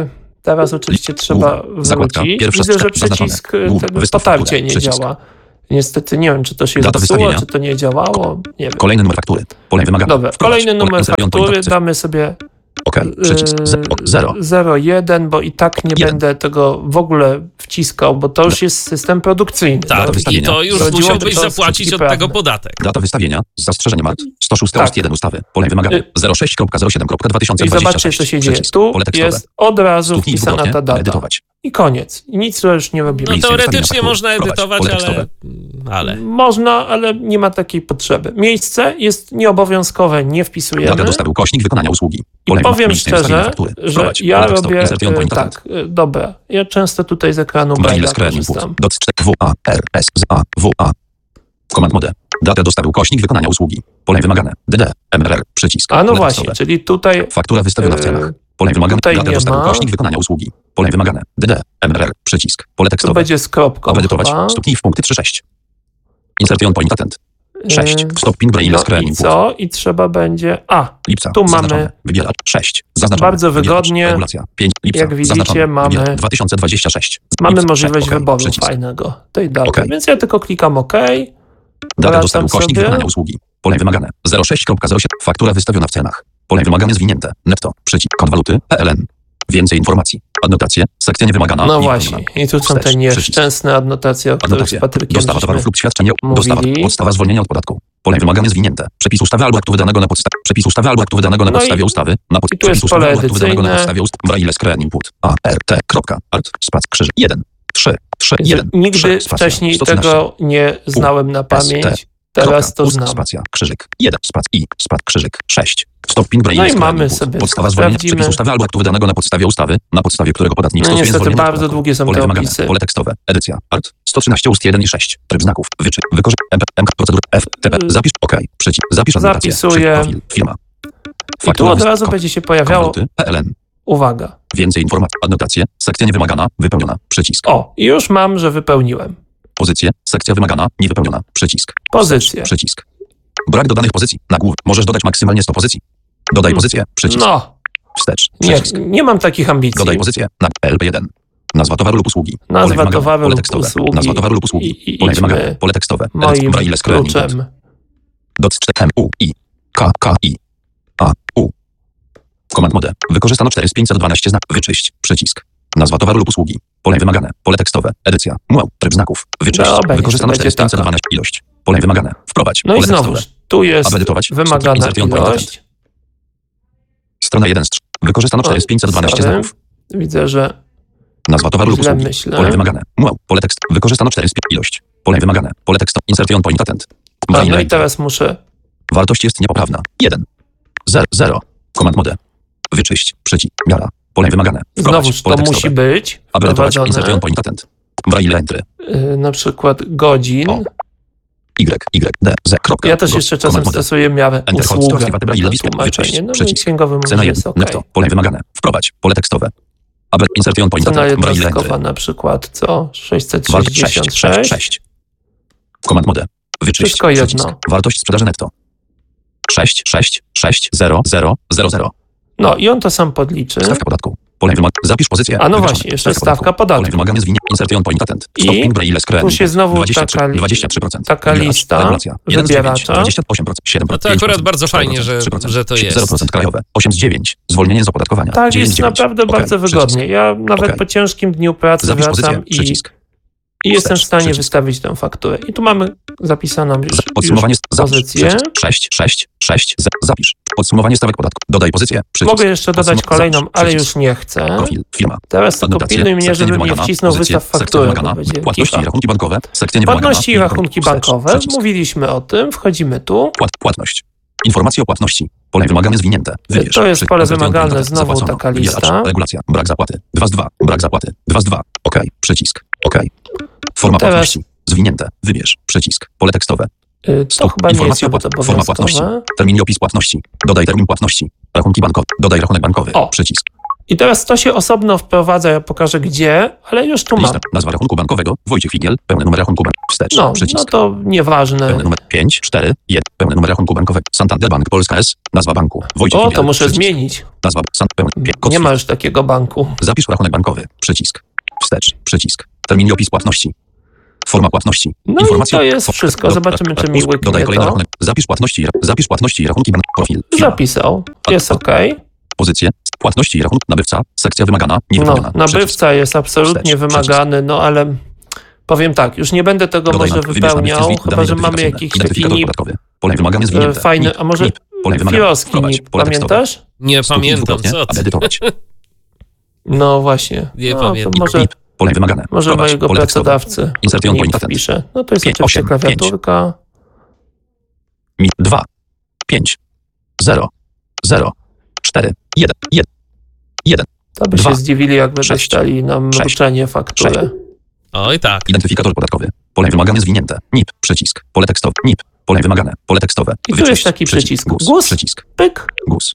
Teraz oczywiście trzeba Zakładka, wrócić. pierwsza Widzę, że strzał przycisk zaznaczone. tego Wystaw potarcie fakturę, nie przycisk. działa. Niestety nie wiem, czy to się Data zepsuło, wystawienia. czy to nie działało. Nie wiem. Kolejny numer faktury. Pole wymagane. Dobra, Wprowadź. kolejny numer Insert point faktury aktyw. damy sobie OK. Przycisk. Zero. zero jeden, bo i tak nie Jeden. będę tego w ogóle wciskał, bo to już jest system produkcyjny. Tak, No, i wystawienia. to już Chodziło musiałbyś tylko o zapłacić skutki od prawne. tego podatek. Data wystawienia z zastrzeżeniem art. sto sześć Tak. ust jeden ustawy. Pole wymagane. Y- zero sześć zero siedem dwa tysiące I dwadzieścia zobaczcie, sześć. co się dzieje. Przycisk. Tu Pole tekstowe. jest od razu Stuknij wpisana dwukrotnie. ta data. Edytować. I koniec. I nic już nie robimy. No Miejsce teoretycznie wystawienia można faktury. edytować, Pole ale... tekstowe. ale... Można, ale nie ma takiej potrzeby. Miejsce jest nieobowiązkowe, nie wpisujemy. Data dostawy ukośnik wykonania usługi. I Pole powiem miejsce wystawienia szczerze, faktury. że Wprowadź. ja Pole tekstowe. robię Insert point e, content. tak, e, dobra. Ja często tutaj z ekranu Braille Braille'a screen input. korzystam. Doc W A R S Z A W A. Command mode. Data dostawy ukośnik wykonania usługi. Pole wymagane. D D. M R R. Przycisk. A no Pole właśnie, tekstowe. czyli tutaj Faktura wystawiona w Yy, cenach. Pole wymagane. tutaj Data nie dostawy ma. ukośnik wykonania usługi. Pole wymagane. D D. M R R. Przycisk. Pole to tekstowe. będzie z kropką Edytować. chyba. Stuknij w punkty trzy sześć. Insertion point patent. sześć. Yy, Stop pin braille No screen i input. co? I trzeba będzie... A, Lipca. tu mamy- Zaznaczone. Wybieracz. sześć. Zaznaczone. Bardzo Wybieracz. wygodnie. Regulacja. pięć. Lipca. Jak widzicie, Zaznaczone. mamy- Wybieracz. dwa tysiące dwadzieścia sześć. mamy Lipca. możliwość OK. wyboru Przycisk. fajnego tej daty. OK. Więc ja tylko klikam OK. Data dostawy Wracam ukośnik sobie. wykonania usługi. Pole wymagane. zero sześć zero siedem. Faktura wystawiona w cenach. Pole wymagane zwinięte. Netto. Przycisk. Kod waluty. P L N. Więcej informacji. Adnotacje. Sekcja niewymagana. No nie właśnie. wypełniona. I tu są Wstecz. te Przycisk. nieszczęsne adnotacje, o których z Adnotacje. Patrykiem Dostawa żeśmy towarów lub świadczenie. mówili. Dostawa. Podstawa zwolnienia od podatku. Pole wymagane zwinięte. Przepis ustawy albo aktu wydanego na podstawie. Przepis ustawy albo aktu wydanego na No i- podstawie ustawy. Na pod... i tu jest Przepis ustawy pole albo aktu wydanego na edycyjne. podstawie ust. Braille screen input. A R T. Kropka. Art. Spac. Krzyż. jeden. trzy. trzy. jeden. Nigdy trzy. Spacja. wcześniej sto trzynaście. tego nie znałem na pamięć. S T. Teraz to Ust, znam. Spacja, krzyżyk, jeden, spac, i, spac, krzyżyk, sześć. Stop pin braille No i screen mamy input. sobie, Podstawa zwolnienia sprawdzimy. przepis ustawy albo aktu wydanego na podstawie ustawy, na podstawie którego podatnik No stosuje niestety zwolnienie od bardzo podatku. długie są Pole te wymagane. opisy. Pole tekstowe, edycja, art, sto trzynaście ust jeden i sześć, tryb znaków, wyczy, wykorzy, M P, M, procedur, F, T P, zapisz, OK, przycisk, zapisz adnotację, Zapisuję. profil, firma. I tu od wyst- razu ko- będzie się pojawiało, konwoluty, P L N, uwaga, więcej informacji, adnotacje, sekcja niewymagana, wypełniona, przycisk. o, i już mam, że wypełniłem. Pozycję, sekcja wymagana, niewypełniona, przycisk. Pozycję. Przycisk. Brak dodanych pozycji. Nagłów. Możesz dodać maksymalnie sto pozycji. Dodaj pozycję. Przycisk. No, Wstecz. nie, Przycisk. nie mam takich ambicji. Dodaj pozycję. Na L P jeden. Nazwa towaru lub usługi. Nazwa Pole wymagane. towaru Pole lub tekstowe. usługi. Nazwa towaru lub usługi. I- i Pole idźmy wymagane. Pole tekstowe. Moim Braille screen input. kluczem. Doc M U I K K I A U. Command mode. Wykorzystano cztery z pięćset dwanaście znak. Wyczyść. Przycisk. Nazwa towaru lub usługi. Pole wymagane. Pole tekstowe. Edycja. Wow. Tryb znaków. Wyczyść. Dobra, Wykorzystano niech to cztery z pięćset będzie dwanaście. Ilość. Pole wymagane. Wprowadź. No i Pole znowu, tekstowe. tu jest Aby edytować. wymagana Insert point ilość. Strona jeden. Wykorzystano cztery z pięćset dwanaście Sorry. znaków. Widzę, że Nazwa towaru lub źle usługi. myślę. Pole wymagane. Wow. Pole tekst. Wykorzystano cztery z pięć. Ilość. Pole wymagane. Pole tekst. Insert point patent. A, Braille no i enter. teraz muszę... Wartość jest niepoprawna. jeden. zero. zero. Command mode. Wyczyść. Przycisk. Miara. Pole wymagane. Wprowadź. Znowuż Pole to tekstowe. musi być Aby edytować. wprowadzone. Insert point patent. Braille entry. Yy, na przykład godzin. O. Y, Y, D, Z. Kropka. Ja też Go- jeszcze czasem command mode. stosuję miarę Enter hold. usługę. Stop Braille list. Tłumaczenie. Wyczyść. No i Przycisk. księgowy Cena mówi, jeden. jest ok. Netto. Pole wymagane. Wprowadź. Pole tekstowe. Aby insert point Cena patent. Braille jednostkowa entry. na przykład co? sześćset Wart sześćdziesiąt sześć. sześć. sześć. sześć. Command mode. Wyczyść. Wszystko Przycisk. jedno. Wartość sprzedaży netto. sześć. sześć. sześć. zero. zero. zero. zero. No i on to sam podliczy. Stawka podatku. Pole wymagane. Zapisz pozycję. A no Wyliczone. właśnie, jeszcze stawka podatku. Pole wymagane zwinie. Insert point patent. I Stop pin braille screen. tu się znowu dwadzieścia trzy, taka li- dwadzieścia trzy procent. taka Wybieracz. lista Regulacja. jeden z dziewięciu. wybieracza. dwadzieścia osiem procent. siedem procent. No to akurat pięć procent, bardzo cztery procent, fajnie, że- trzy procent, że to jest. zero procent krajowe. osiem z dziewięciu. Zwolnienie z opodatkowania. Tak, dziewięć jest dziewięć. naprawdę Okej, bardzo przycisk. wygodnie. Ja nawet Okej. po ciężkim dniu pracy Zapisz wracam pozycję. i, Przycisk. i jestem w Wstecz. stanie Przycisk. wystawić tę fakturę. I tu mamy zapisaną już, Za- Podsumowanie. już Zapisz. pozycję. sześć. sześć. sześć. Zapisz. Podsumowanie stawek podatku. Dodaj pozycję. Przycisk. Mogę jeszcze dodać Podsum- kolejną, zapisz. ale Przycisk. już nie chcę. Profil. Firma. Teraz tylko Adnotacje, pilnuj mnie, sekcja żebym nie niewymagana, wcisnął pozycje, wystaw sekcja faktury, bo wymagana, będzie płatności i kicha. rachunki bankowe, sekcja niewymagana. Płatności i rachunki Wstecz, bankowe. przycisk. Mówiliśmy o tym, wchodzimy tu. Płat, płatność. Informacje o płatności. Pole wymagane zwinięte. Wybierz. To jest Przy- pole insert point wymagane, patent. znowu Zapłacono. taka Wybieracz. lista. Regulacja. Brak zapłaty. dwa z dwa. Brak zapłaty. dwa z dwa. OK. Przycisk. OK. Forma Teraz- płatności. Zwinięte. Wybierz. Przycisk. Pole tekstowe. Y, To Stop. chyba nie jest Informacja o nawet płat- Forma płatności. obowiązkowe. Termin i opis płatności. Dodaj termin płatności. Rachunki bankowe. Dodaj rachunek bankowy. O. Przycisk. I teraz to się osobno wprowadza, ja pokażę gdzie, ale już tu mam. Lista, nazwa rachunku bankowego, Wojciech Figiel, pełny numer rachunku bankowego, wstecz, No, przycisk. no to nieważne. Pełny numer pięć, cztery, jeden, pełny numer rachunku bankowego, Santander Bank Polska S, nazwa banku, Wojciech O, Figiel, to muszę przycisk. zmienić. Nazwa, san, pełny, pie, kod Nie ma Swift. już takiego banku. Zapisz rachunek bankowy, przycisk, wstecz, przycisk, termin i opis płatności. Forma płatności. No Informacja, i to jest fo- wszystko. do- Zobaczymy, czy mi ust- łyknie Dodaj kolejny to. rachunek. Zapisz płatności, zapisz płatności i rachunki bank, profil. Firma. Zapisał. Jest ok. Pozycje, płatności i rachunek, nabywca, sekcja wymagana, nie No, wypełniona. nabywca jest absolutnie Wstecz, wymagany, no ale powiem tak, już nie będę tego Dodaj może na- wybierz nabywcy wypełniał, z list- chyba dane że mamy identyfikacyjne. jakiś taki Identyfikator nip podatkowy. Pole wymagane zwinięte. fajny, Nip, a może nip, pole wymagane. Firoski Wprowadź, nip, pole tekstowe. pamiętasz? Nie Stuknij pamiętam, dwukrotnie, co aby ty. edytować. No właśnie. Nie no, pamiętam. To może, Nip, pole wymagane. może Wprowadź, mojego pole tekstowe. pracodawcy Insert nip point patent. wpiszę. No to jest Pięć, oczywiście osiem, klawiaturka. Mi, dwa, pięć, zero, zero, cztery, jeden, jeden, jeden. To by Dwa, się zdziwili, jakby sześć, dostali nam sześć, mruczenie faktury. Oj tak. Identyfikator podatkowy. Pole wymagane zwinięte. Nip, przycisk. Pole tekstowe. Nip, pole wymagane. Pole tekstowe. I tu Wyczyść, jest taki przycisk. Gus, Gus. przycisk. Pyk Gus,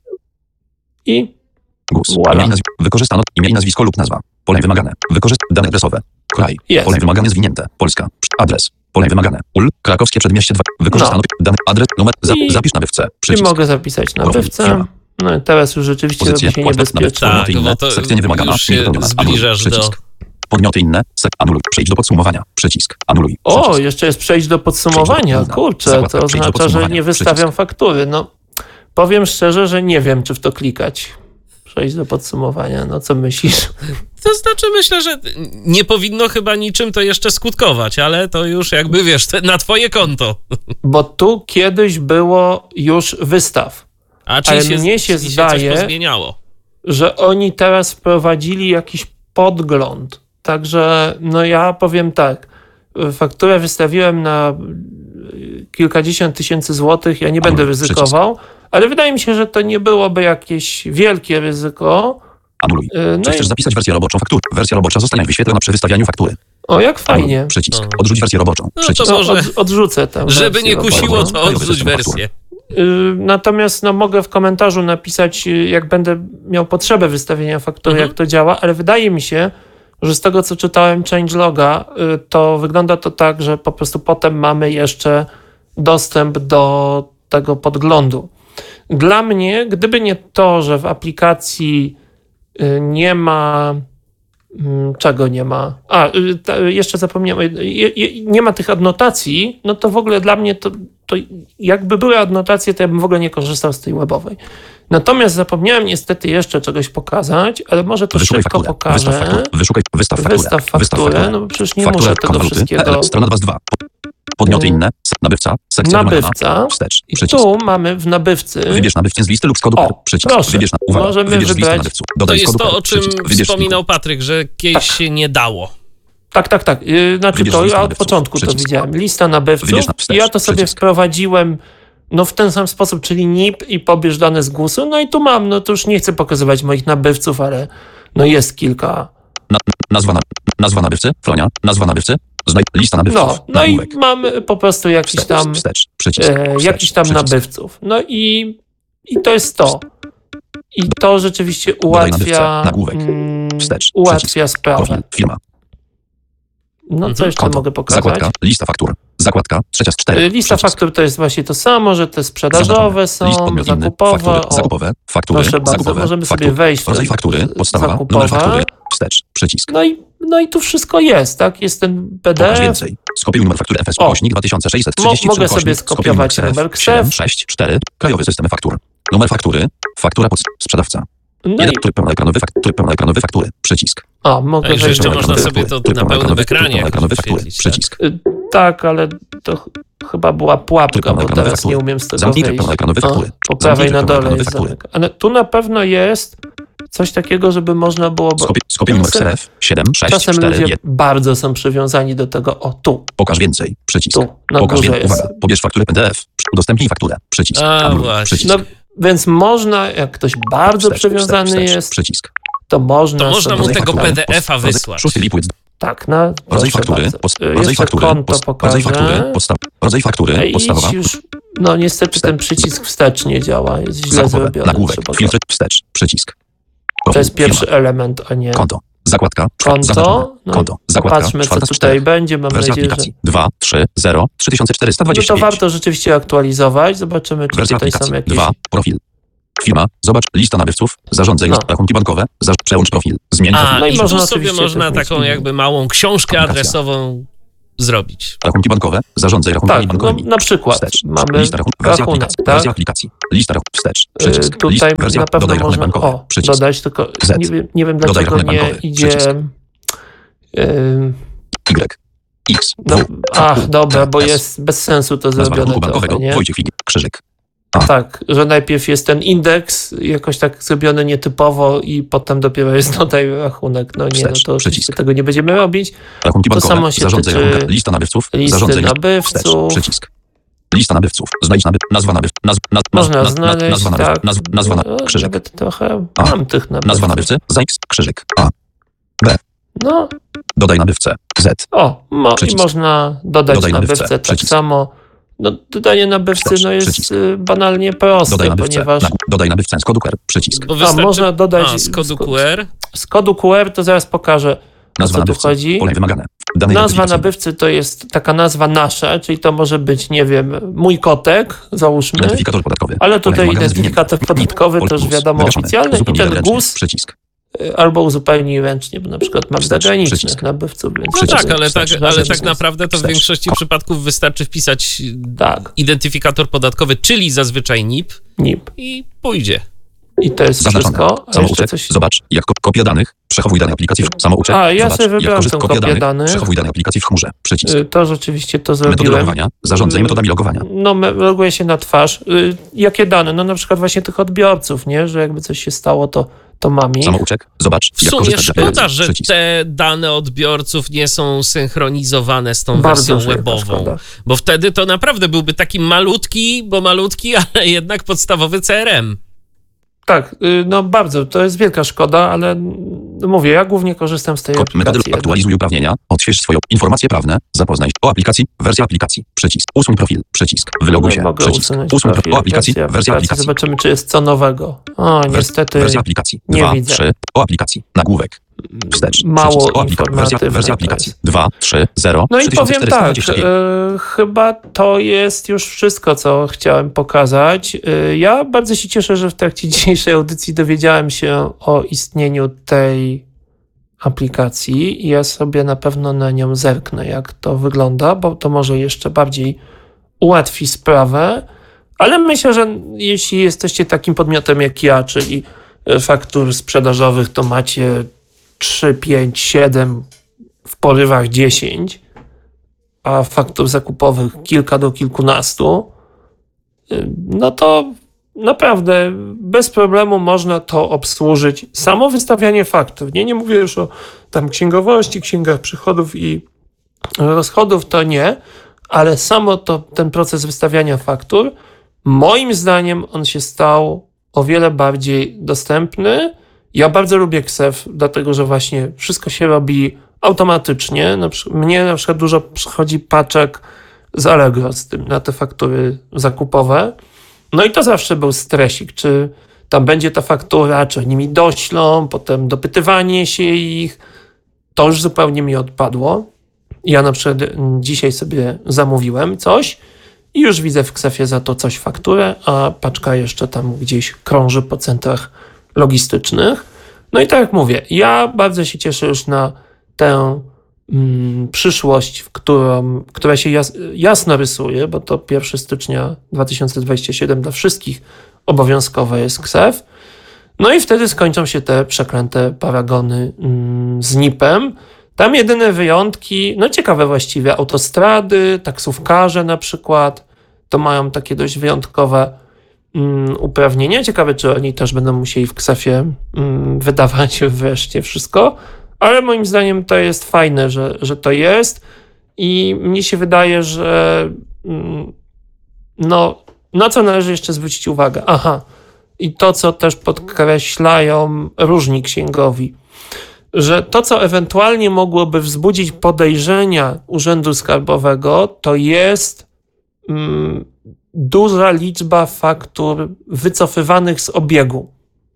i gus. Voila. Imię i nazw- wykorzystano imię i nazwisko lub nazwa. Pole wymagane. Wykorzyst dane adresowe. Kraj. Jest. Pole wymagane zwinięte. Polska. Psz- Adres. Pole wymagane. Ul. Krakowskie Przedmieście dwa. Wykorzystano No. dane adres, numer. Za, I- zapisz nabywcę. I Przycisk. mogę zapisać nabywcę. Firma. No i teraz już rzeczywiście Pozycje, robi się płatność niebezpiecznie. nabywcy. Tak, inne, bo to sekcja niewymagana, już się niewypełniona. zbliżasz do... Przycisk. Podmioty inne. Sek. Anuluj. Przejdź do podsumowania. Przycisk. Anuluj. O, Przycisk. jeszcze jest przejść do podsumowania. Przejdź do- Kurczę, zakładka, to przejdź do oznacza, że podsumowania. nie wystawiam Przycisk. faktury. No, powiem szczerze, że nie wiem, czy w to klikać. Przejść do podsumowania. No, co myślisz? To znaczy myślę, że nie powinno chyba niczym to jeszcze skutkować, ale to już jakby wiesz, te- na twoje konto. Bo tu kiedyś było już wystaw, A czyli Ale się, mnie się czyli zdaje- się coś pozmieniało. że oni teraz wprowadzili jakiś podgląd. Także, no ja powiem tak, fakturę wystawiłem na kilkadziesiąt tysięcy złotych, ja nie będę Anuluj. ryzykował, ale wydaje mi się, że to nie byłoby jakieś wielkie ryzyko. Anuluj. Yy, No Czy i, chcesz zapisać wersję roboczą faktury? Wersja robocza zostanie wyświetlona przy wystawianiu faktury. o, jak fajnie. Anuluj. Przycisk. No. Odrzuć wersję roboczą. No to Przycisk. No, może- od, odrzucę tę Żeby wersję nie kusiło, roboczą. to odrzuć wersję. Yy, Natomiast no, mogę w komentarzu napisać, yy, jak będę miał potrzebę wystawienia faktury, Mhm. jak to działa, ale wydaje mi się, że z tego, co czytałem changeloga, yy, to wygląda to tak, że po prostu potem mamy jeszcze dostęp do tego podglądu. Dla mnie, gdyby nie to, że w aplikacji yy, nie ma... Mm, Czego nie ma? A, y, ta, jeszcze zapomniałem. Je, je, nie ma tych adnotacji, no to w ogóle dla mnie to, to jakby były adnotacje, to ja bym w ogóle nie korzystał z tej webowej. Natomiast zapomniałem niestety jeszcze czegoś pokazać, ale może to Wyszukaj szybko fakturę. pokażę. Wystaw fakturę. Wyszukaj, wystaw fakturę. Wystaw fakturę, no bo przecież nie Faktura muszę tego konta waluty. wszystkiego. L, strona dwa z dwa. Podmioty inne. s- Nabywca. Sekcja wymagana. Nabywca. Wstecz. I Przycisk. tu mamy w nabywcy. Wybierz nabywcę z listy lub z kodu. O, Przycisk. proszę. Wybierz na, uwaga, Możemy wybierz z listy wybrać- nabywców. To Dodaj z jest kodu. to, o czym Przycisk. Wybierz wspominał Patryk, że kiedyś się nie dało. Tak, tak, tak. Yy, Znaczy Wybierz to listę ja od nabywców. początku to Przycisk. widziałem. Lista nabywców. Wybierz na wstecz. I ja to sobie Przycisk. wprowadziłem no w ten sam sposób, czyli nip i pobierz dane z gusu. No i tu mam, no to już nie chcę pokazywać moich nabywców, ale no jest kilka. Na, nazwa, na, nazwa nabywcy. Flonia. Nazwa nabywcy. Znaj, lista nabywców. No, no i Nagłówek. mamy po prostu jakiś Wstecz. tam, Wstecz. Przycisk. e, Wstecz. jakiś tam Przycisk. nabywców. No i, i to jest to. I to rzeczywiście nabywcę. ułatwia, Nagłówek. mm, Wstecz. ułatwia sprawę. Profil. Firma. No co jeszcze Konto. mogę pokazać? Zakładka. Lista faktur. Zakładka. Trzecia z czterech. Y, Lista Przycisk. faktur to jest właśnie to samo, że te sprzedażowe List są, podmiot inny. zakupowe. Faktury. O, Zakupowe. Faktury. proszę bardzo, zakupowe. możemy sobie faktury. wejść w Rodzaj te faktury. Podstawa. zakupowe. Numer faktury. Wstecz. Przycisk. no, i, no i tu wszystko jest, tak? Jest ten P D Pokaż F. więcej. Skopiuj numer faktury F S O. ukośnik dwa tysiące sześćset trzydzieści Mo- trzy mogę sobie ukośnik. Skopiuj skopiować numer ksef. siedem sześć cztery. Krajowy system faktur. Numer faktury. Faktura pod sprzedawca. No Jeden i, tryb pełnoekranowy, fakt, tryb pełnoekranowy faktury. Przycisk. o, mogę Także wejść jeszcze na można faktury. sobie to Tryb na pełnym pełnoekranowy, tryb ekranie pełnoekranowy faktury. wyświetlić. Tak? Przycisk. Y, Tak, ale to ch- chyba była pułapka, Tryb bo pełnoekranowy teraz faktury. nie umiem z tego Zamknij tryb wyjść. pełnoekranowy O, faktury. po prawej Zamknij na tryb dole pełnoekranowy jest faktury. zamyk. Ale tu na pewno jest coś takiego, żeby można było... Bo Skopiuj, skopiuj numer czasem- ksef siedem sześć Czasem cztery ludzie jeden. bardzo są przywiązani do tego, o tu, Pokaż więcej. Przycisk. tu, na Pokaż górze więcej. jest. Uwaga. Pobierz fakturę P D F. Udostępnij fakturę. Przycisk. A, Anuluj. właśnie. Przycisk. No, więc można, jak ktoś bardzo Wstecz, przywiązany wstecz, wstecz. jest, Przycisk. to można To można mu sobie tego fakturę- P D F-a Rodzaj- wysłać. Szósty liput. Tak, na Rodzaj proszę faktury. bardzo. Post, Y, rodzaj Jeszcze faktury. konto Post, pokażę. rodzaj faktury. Podstaw, rodzaj faktury. Ej, Podstawowa. idź już, no niestety ten przycisk wstecz nie działa, jest źle Zakupowe. zrobiony. Nagłówek. trzeba go- Filtry. Wstecz. Przycisk. To jest pierwszy firma. element, a nie... Konto. Zakładka. Konto. No konto. Zakładka. Patrzmy, co tutaj cztery. będzie. Mam Wersja nadzieję, aplikacji. że... dwa, trzy, zero, trzy tysiące czterysta dwadzieścia pięć. No to warto rzeczywiście aktualizować. Zobaczymy, czy Wersja tutaj aplikacji. są jakieś... dwa. Profil. Firma. Zobacz. Lista nabywców. Zarządzaj no. rachunki bankowe. Za... Przełącz profil. Zmień A, profil. no i, i można tu sobie można taką jakby małą książkę aplikacja. adresową zrobić. Rachunki bankowe. Zarządzaj rachunkami tak, bankowymi. No, na przykład wstecz. mamy Lista rachunków. Wersja rachunek, aplikacji. tak? Wersja aplikacji. Lista rachunków. Wstecz. Przycisk. Tutaj List, wersja, na pewno dodaj można bankowy. o, Przycisk. dodać, tylko Z. nie, wiem, nie wiem dlaczego nie bankowy. idzie... Y, X. No, ach, dobra, bo jest bez sensu to zrobione trochę, nie? Wojciech Figi, krzyżyk. A. Tak, że najpierw jest ten indeks, jakoś tak zrobiony nietypowo i potem dopiero jest dodaj rachunek. No nie, Wstecz, no to oczywiście tego nie będziemy robić. Rachunki bankowe, to samo się zarządzaj tyczy rachunek, lista nabywców, listy zarządzaj nabywców. Wstecz, przycisk. Lista nabywców, znajdź nabyw, nazwa nabyw, naz, naz, Można naz, znaleźć, nazwa nabyw, tak. naz, nazwa nabyw, krzyżyk. Nawet trochę A. mam tych nabywców. Nazwa nabywcy, za X, krzyżyk. A. B. No. Dodaj nabywcę, Z. O, mo, i można dodać Dodaj nabywcę, nabywcę, tak przycisk. samo. No, dodanie nabywcy Wstecz, no jest przycisk. banalnie proste, Dodaj nabywcę, ponieważ... na, dodaj nabywcę z kodu Q R, przycisk. Bo A, wystarczy... można dodać A, z kodu z, Q R? Z kodu Q R to zaraz pokażę, Nazwa o co tu nabywcy, chodzi. pole wymagane. Dane Nazwa nabywcy to jest taka nazwa nasza, czyli to może być, nie wiem, mój kotek, załóżmy. Identyfikator podatkowy. Ale tutaj identyfikator podatkowy to już wiadomo oficjalny i ten G U S przycisk. Albo uzupełnij ręcznie, bo na przykład mam zagranicznych przycisk. nabywców. Więc No tak, ale, wstecz, tak, ale wstecz, tak naprawdę to w większości przypadków wystarczy wpisać tak. identyfikator podatkowy, czyli zazwyczaj N I P, N I P. i pójdzie. I to jest Zaznaczone. wszystko. A Samouczek. coś... Zobacz, jak kopia danych. Przechowuj dane aplikacji w samouczek. A, ja Zobacz, sobie wybrałem tę kopię danych. danych. Przechowuj dane aplikacji w chmurze. Przycisk. To rzeczywiście to Metody zrobiłem. logowania. Zarządzaj metodami logowania. No, loguję się na twarz. Jakie dane? No na przykład właśnie tych odbiorców, nie? Że jakby coś się stało, to to mam ich. Samouczek. Zobacz, w jak sumie korzystać z szkoda, aplikacji. że Przycisk. te dane odbiorców nie są synchronizowane z tą Bardzo wersją webową. Bo wtedy to naprawdę byłby taki malutki, bo malutki, ale jednak podstawowy C R M. Tak, no bardzo, to jest wielka szkoda, ale mówię, ja głównie korzystam z tej Kod metody aplikacji. aktualizuj uprawnienia, odśwież swoje informacje prawne, zapoznaj się o aplikacji, wersja aplikacji, przycisk, usuń profil, przycisk, wyloguj się, No, mogę przycisk, usunąć usuń profil, profil, o aplikacji, wersja wersja aplikacji. Zobaczymy, czy jest co nowego. O, niestety Wersja aplikacji, nie dwa, widzę. trzy, o aplikacji, nagłówek, wstecz, Mało przycisk, o aplikacji, wersja, informatywne wersja to aplikacji, jest. dwa, trzy, zero, No i trzy tysiące powiem czterysta tak, dwadzieścia pięć. e, chyba to jest już wszystko, co chciałem pokazać. E, ja bardzo się cieszę, że w trakcie dzisiejszej audycji dowiedziałem się o istnieniu tej aplikacji i ja sobie na pewno na nią zerknę, jak to wygląda, bo to może jeszcze bardziej ułatwi sprawę, ale myślę, że jeśli jesteście takim podmiotem jak ja, czyli faktur sprzedażowych, to macie trzy, pięć, siedem, w porywach dziesięć, a faktur zakupowych kilka do kilkunastu, no to naprawdę bez problemu można to obsłużyć. Samo wystawianie faktur, nie, nie mówię już o tam księgowości, księgach przychodów i rozchodów, to nie, ale samo to, ten proces wystawiania faktur, moim zdaniem on się stał o wiele bardziej dostępny. Ja bardzo lubię Ksew, dlatego że właśnie wszystko się robi automatycznie. Na przykład, mnie na przykład dużo przychodzi paczek z Allegro z tym na te faktury zakupowe. No i to zawsze był stresik, czy tam będzie ta faktura, czy oni mi doślą, potem dopytywanie się ich. To już zupełnie mi odpadło. Ja na przykład dzisiaj sobie zamówiłem coś i już widzę w Ksefie za to coś fakturę, a paczka jeszcze tam gdzieś krąży po centrach logistycznych. No i tak jak mówię, ja bardzo się cieszę już na tę mm, przyszłość, w którą, która się jas, jasno rysuje, bo to pierwszego stycznia dwa tysiące dwudziestego siódmego dla wszystkich obowiązkowe jest Ksef. No i wtedy skończą się te przeklęte paragony mm, z N I P-em. Tam jedyne wyjątki, no ciekawe właściwie, autostrady, taksówkarze na przykład, to mają takie dość wyjątkowe um, uprawnienia. Ciekawe, czy oni też będą musieli w Ksefie um, wydawać wreszcie wszystko, ale moim zdaniem to jest fajne, że, że to jest i mnie się wydaje, że um, no, na co należy jeszcze zwrócić uwagę? Aha, i to, co też podkreślają różni księgowi, że to, co ewentualnie mogłoby wzbudzić podejrzenia Urzędu Skarbowego, to jest mm, duża liczba faktur wycofywanych z obiegu.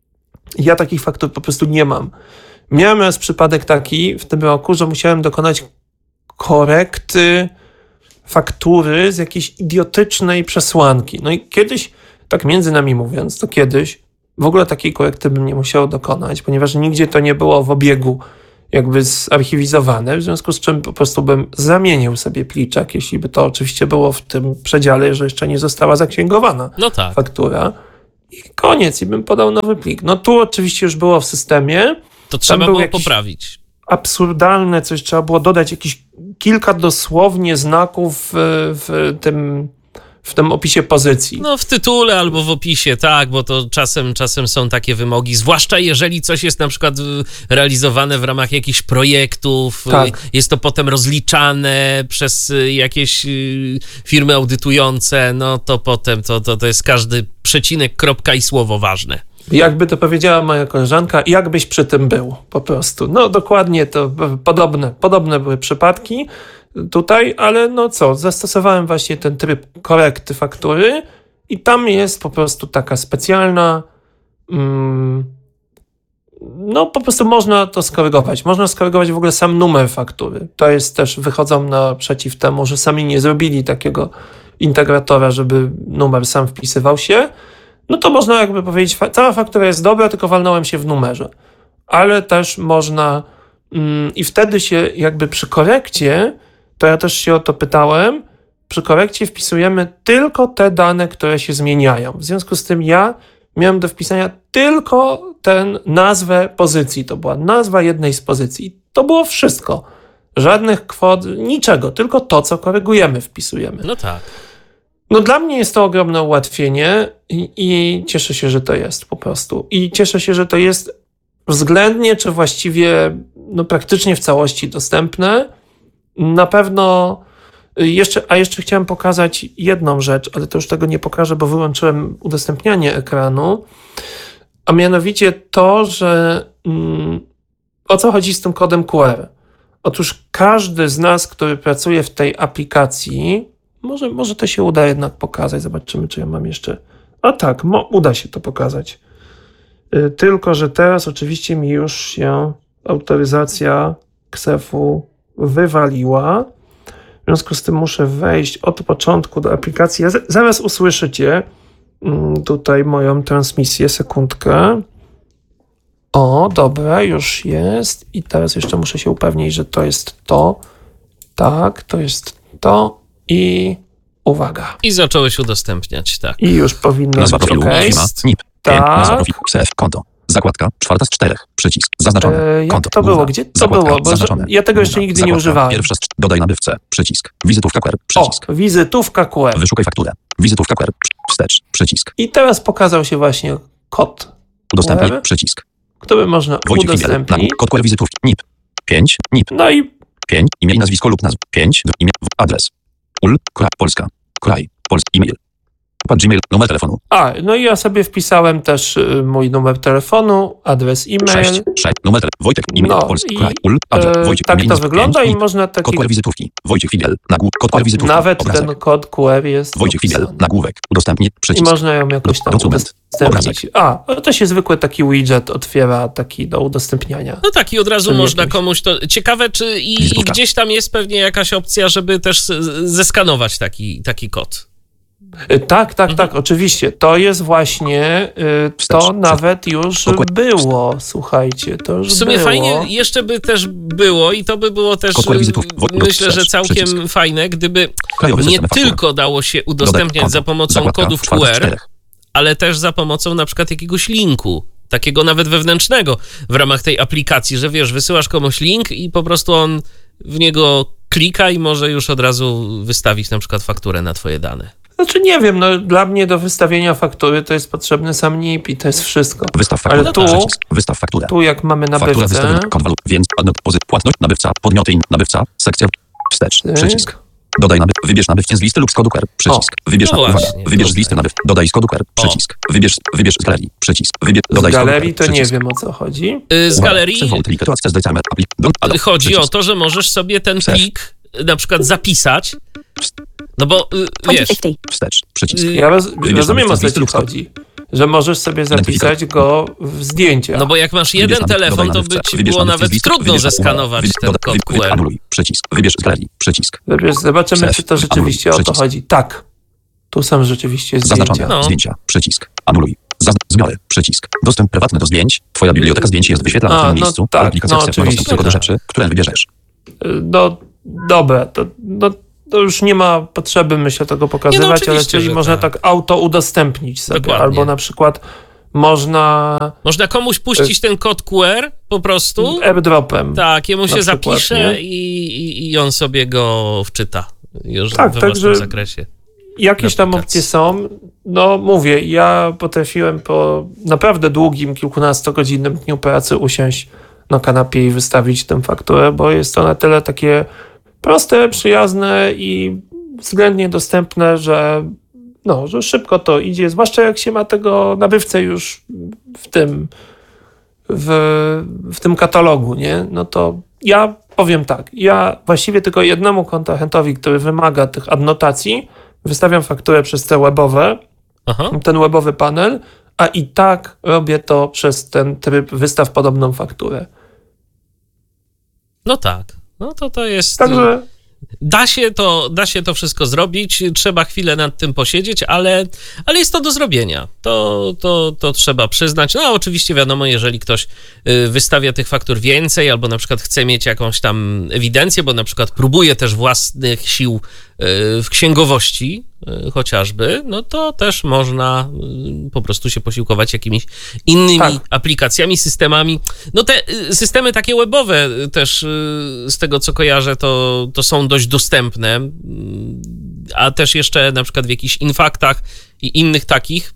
Ja takich faktur po prostu nie mam. Miałem raz przypadek taki w tym roku, że musiałem dokonać korekty faktury z jakiejś idiotycznej przesłanki. No i kiedyś, tak między nami mówiąc, to kiedyś w ogóle takiej korekty bym nie musiał dokonać, ponieważ nigdzie to nie było w obiegu jakby zarchiwizowane, w związku z czym po prostu bym zamienił sobie pliczek, jeśli by to oczywiście było w tym przedziale, że jeszcze nie została zaksięgowana no tak. faktura. I koniec, i bym podał nowy plik. No tu oczywiście już było w systemie. To trzeba było poprawić. Absurdalne coś, trzeba było dodać jakieś kilka dosłownie znaków w, w tym... w tym opisie pozycji. No w tytule albo w opisie, tak, bo to czasem, czasem są takie wymogi, zwłaszcza jeżeli coś jest na przykład realizowane w ramach jakichś projektów, tak. Jest to potem rozliczane przez jakieś firmy audytujące, no to potem to, to, to jest każdy przecinek, kropka i słowo ważne. Jakby to powiedziała moja koleżanka, jakbyś przy tym był, po prostu. No dokładnie to podobne, podobne były przypadki tutaj, ale no co, zastosowałem właśnie ten tryb korekty faktury i tam jest po prostu taka specjalna, mm, no po prostu można to skorygować. Można skorygować w ogóle sam numer faktury. To jest też, wychodzą naprzeciw temu, że sami nie zrobili takiego integratora, żeby numer sam wpisywał się. No to można jakby powiedzieć, cała faktura jest dobra, tylko walnąłem się w numerze. Ale też można mm, i wtedy się jakby przy korekcie, to ja też się o to pytałem, przy korekcie wpisujemy tylko te dane, które się zmieniają. W związku z tym ja miałem do wpisania tylko tę nazwę pozycji. To była nazwa jednej z pozycji. To było wszystko. Żadnych kwot, niczego, tylko to, co korygujemy, wpisujemy. No tak. No dla mnie jest to ogromne ułatwienie i, i cieszę się, że to jest po prostu. I cieszę się, że to jest względnie, czy właściwie no praktycznie w całości dostępne. Na pewno jeszcze, a jeszcze chciałem pokazać jedną rzecz, ale to już tego nie pokażę, bo wyłączyłem udostępnianie ekranu, a mianowicie to, że mm, o co chodzi z tym kodem Q R. Otóż każdy z nas, który pracuje w tej aplikacji, może, może to się uda jednak pokazać, zobaczymy, czy ja mam jeszcze, a tak, mo, uda się to pokazać, yy, tylko, że teraz oczywiście mi już się autoryzacja ksefu wywaliła. W związku z tym muszę wejść od początku do aplikacji. Zaraz usłyszycie tutaj moją transmisję. Sekundkę. O, dobra, już jest. I teraz jeszcze muszę się upewnić, że to jest to. Tak, to jest to. I uwaga. I zacząłeś udostępniać, tak. I już powinno nazwa być profilu, okay. firma, N I P, tak. Nazwa profilu, K S F, konto. Zakładka, czwarta z czterech, przycisk, zaznaczone, e, jak konto, to było? główna, Gdzie to zakładka, było? Bo zaznaczone, ja tego jeszcze główna, nigdy zakładka, nie używałem. Pierwsza z, dodaj nabywcę, przycisk, wizytówka Q R, przycisk. O, wizytówka Q R. Wyszukaj fakturę, wizytówka Q R, wstecz, przycisk. I teraz pokazał się właśnie kod Udostępnij, Q R, przycisk. który można Wojciech udostępnić. Fibiel, kod Q R wizytówki, N I P, pięć, N I P, No i pięć, imię i nazwisko lub nazw, pięć, imię, adres, ul, kraj, Polska, kraj, Polski, e-mail, Gmail, numer telefonu. A, no i ja sobie wpisałem też y, mój numer telefonu, adres e-mail. sześć, sześć, numer telefonu, Wojtek, e-mail, No Polski, i, kraj, ul, adres, e, Wojciek, tak e-mail, to nazw, wygląda pięć, i można taki... Kod Q R wizytówki, Wojciech Fibiel, nagłówek, kod Q R wizytówki, Nawet obrazek. ten kod Q R jest Wojciech Fibiel, opisany. nagłówek, udostępnij, przycisk. I można ją jakoś tam Dokument, udostępnić. A, to się zwykły taki widget otwiera taki do udostępniania. No tak, i od razu Czyli można jakimś... komuś to... Ciekawe, czy i, i gdzieś tam jest pewnie jakaś opcja, żeby też zeskanować taki, taki kod. Tak, tak, mhm. tak, oczywiście. To jest właśnie, y, to Wstecz, nawet już było, słuchajcie, to już W sumie było. fajnie jeszcze by też było i to by było też, myślę, że całkiem Wstecz. fajne, gdyby nie tylko dało się udostępniać za pomocą kodów Q R, ale też za pomocą na przykład jakiegoś linku, takiego nawet wewnętrznego w ramach tej aplikacji, że wiesz, wysyłasz komuś link i po prostu on w niego klika i może już od razu wystawić na przykład fakturę na twoje dane. Znaczy nie wiem, no dla mnie do wystawienia faktury to jest potrzebny sam N I P i to jest wszystko. Wystaw fakturę, ale tu, przycisk, wystaw fakturę. Tu jak mamy nabywcę... Faktura wystawiona, więc płatność, nabywca, podmioty, nabywca, sekcja, wstecz, przycisk. Dodaj nabyw, wybierz nabywcę z listy lub z kodu Q R, przycisk. O, wybierz, no na, właśnie, uwaga, wybierz z listy nabyw, dodaj z kodu Q R, przycisk. Wybierz, wybierz z galerii, przycisk. Wybierz, dodaj z galerii z kodu Q R, to nie przycisk. wiem, o co chodzi. Z galerii chodzi przycisk. o to, że możesz sobie ten plik na przykład zapisać, no bo y, wiesz... Wstecz, przycisk. Ja roz, rozumiem, o co ci chodzi. że możesz sobie zapisać go w zdjęcia. No bo jak masz jeden Wybierz telefon, nawet, to by ci wybierz było nawet nawet list, trudno wybierz zeskanować wybierz ten dodatkowy, kod Q wybierz R. Anuluj. Przycisk. Wybierz z galerii. Przycisk. Wybierz, zobaczymy, Save. czy to rzeczywiście Anuluj. o to Przycisk. chodzi. Tak. Tu są rzeczywiście zdjęcia. Zaznaczone. No. Zdjęcia. Przycisk. Anuluj. Zazn- zbiory. Przycisk. Dostęp prywatny do zdjęć. Twoja biblioteka zdjęć jest wyświetlana A, w tym no miejscu. tak, Aplikacja no akceptuje dostęp oczywiście, tylko do tak. rzeczy, które wybierzesz. No dobra, to, no, to już nie ma potrzeby, myślę, tego pokazywać, ale oczywiście, czyli że można tak. tak auto udostępnić sobie, Dokładnie. albo na przykład można Można komuś puścić ten kod Q R po prostu. airdropem. Tak, jemu się na przykład, zapisze nie? i, i on sobie go wczyta już Tak, we także- własnym zakresie. Jakieś tam aplikacji. opcje są. No mówię, ja potrafiłem po naprawdę długim, kilkunastogodzinnym dniu pracy usiąść na kanapie i wystawić tę fakturę, bo jest to na tyle takie proste, przyjazne i względnie dostępne, że no, że szybko to idzie, zwłaszcza jak się ma tego nabywcę już w tym w, w tym katalogu, nie? No to ja powiem tak, ja właściwie tylko jednemu kontrahentowi, który wymaga tych adnotacji, wystawiam fakturę przez te webowe, Aha. ten webowy panel, a i tak robię to przez ten tryb wystaw podobną fakturę. No tak. No to to jest... Także Da się to, da się to wszystko zrobić, trzeba chwilę nad tym posiedzieć, ale, ale jest to do zrobienia. To, to, to trzeba przyznać. No a oczywiście wiadomo, jeżeli ktoś y, wystawia tych faktur więcej, albo na przykład chce mieć jakąś tam ewidencję, bo na przykład próbuje też własnych sił y, w księgowości y, chociażby, no to też można y, po prostu się posiłkować jakimiś innymi Tak. aplikacjami, systemami. No te y, systemy takie webowe y, też y, z tego co kojarzę, to, to są dość dostępne, y, a też jeszcze na przykład w jakichś infaktach i innych takich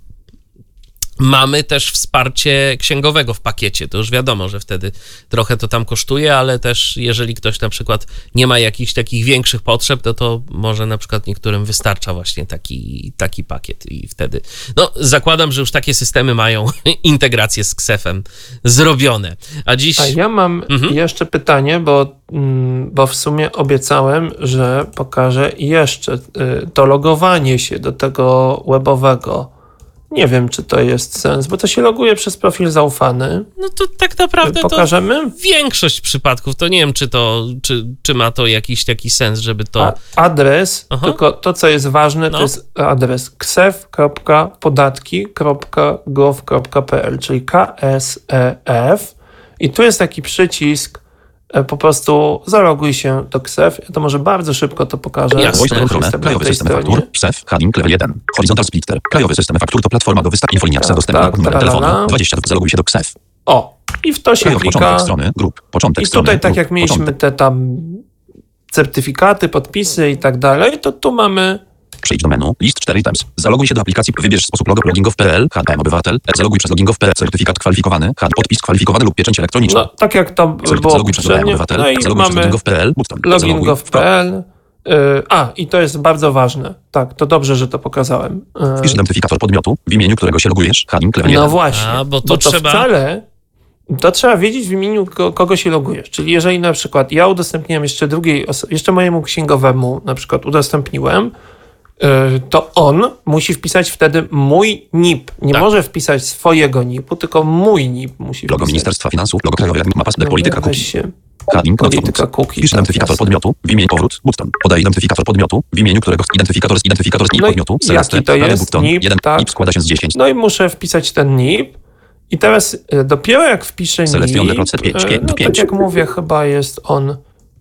mamy też wsparcie księgowego w pakiecie. To już wiadomo, że wtedy trochę to tam kosztuje, ale też jeżeli ktoś na przykład nie ma jakichś takich większych potrzeb, to to może na przykład niektórym wystarcza właśnie taki, taki pakiet i wtedy, no zakładam, że już takie systemy mają integrację z ksefem zrobione. A dziś... a ja mam Mhm. jeszcze pytanie, bo, mm, bo w sumie obiecałem, że pokażę jeszcze y, to logowanie się do tego webowego. Nie wiem, czy to jest sens, bo to się loguje przez profil zaufany. No to tak naprawdę to Pokażemy? większość przypadków, to nie wiem, czy to, czy, czy ma to jakiś taki sens, żeby to... A adres, Aha. tylko to, co jest ważne, No. to jest adres ksef kropka podatki kropka gov kropka p l, czyli K S E F. I tu jest taki przycisk, e, po prostu zaloguj się do ksef. Ja to może bardzo szybko to pokażę. Jasne. Voice Jestem Chrome, na krajowy tej system stronie. faktur, ksef, heading, level jeden, horizontal splitter, krajowy system faktur to platforma do wystaw, infolinia, ksef, Tak, dostępna, tak, numer tralala. telefonu, dwadzieścia, zaloguj się do ksef. O, i w to się Krajowy klika. początek strony, grup, początek I strony, tutaj, tak grup, jak mieliśmy początek. te tam certyfikaty, podpisy i tak dalej, to tu mamy. Przejdź do menu, list cztery items. Zaloguj się do aplikacji, wybierz sposób logo login kropka p l, H D M obywatel, zaloguj przez login kropka p l, certyfikat kwalifikowany, H D podpis kwalifikowany lub pieczęć elektroniczna. No, tak jak to było Zaloguj przez login poprzednio. obywatel, No i zaloguj przez mamy login kropka p l, button, login zaloguj kropka gov kropka p l. Yy, A, i to jest bardzo ważne. Tak, to dobrze, że to pokazałem. Yy, Wpisz identyfikator podmiotu, w imieniu którego się logujesz, heading, level No jeden. właśnie, A, bo tu bo to trzeba- wcale, to trzeba wiedzieć w imieniu ko- kogo się logujesz. Czyli jeżeli na przykład ja udostępniłem jeszcze drugiej osobie, jeszcze mojemu księgowemu na przykład udostępniłem, yy, to on musi wpisać wtedy mój N I P. Nie Tak. może wpisać swojego N I P-u, tylko mój N I P musi Logo wpisać. Ministerstwa Finansów, logo krajowe, mapa, Dobra, polityka weź cookie. się. Heading, Polityka notebook. cookie, Wpisz tak, identyfikator jasne. podmiotu, w imieniu powrót, button. Podaj identyfikator podmiotu, w imieniu którego identyfikator jest identyfikator z No i podmiotu, jaki Celeste, to Rady, jest? button, N I P, jeden, tak. N I P składa się z dziesięć. No i muszę wpisać ten N I P. I teraz y, dopiero jak wpiszę N I Selekcjon P, procent pięć, y, pięć, no tak pięć. jak mówię, chyba jest on.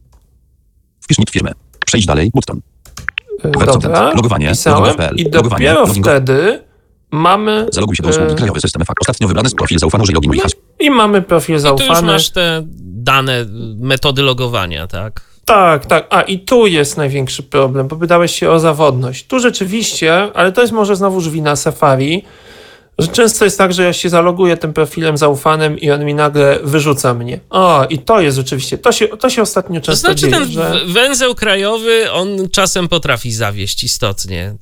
Wpisz N I P firmy. Przejdź dalej, button. y, Content, Dobra, logowanie, wpisałem login kropka p l, i logowanie, dopiero login kropka- wtedy mamy Zaloguj się do usługi y, krajowy system fakt. Ostatnio wybrany z profil zaufany, użyj loginu i hasła. i mamy profil I tu już zaufany. masz te dane, metody logowania, tak? Tak, tak. A i tu jest największy problem, bo pytałeś się o zawodność. Tu rzeczywiście, ale to jest może znowuż wina Safari, że często jest tak, że ja się zaloguję tym profilem zaufanym i on mi nagle wyrzuca mnie. O, i to jest rzeczywiście, to się, to się ostatnio To często znaczy dzieje, ten że... w- węzeł krajowy, on czasem potrafi zawieść istotnie.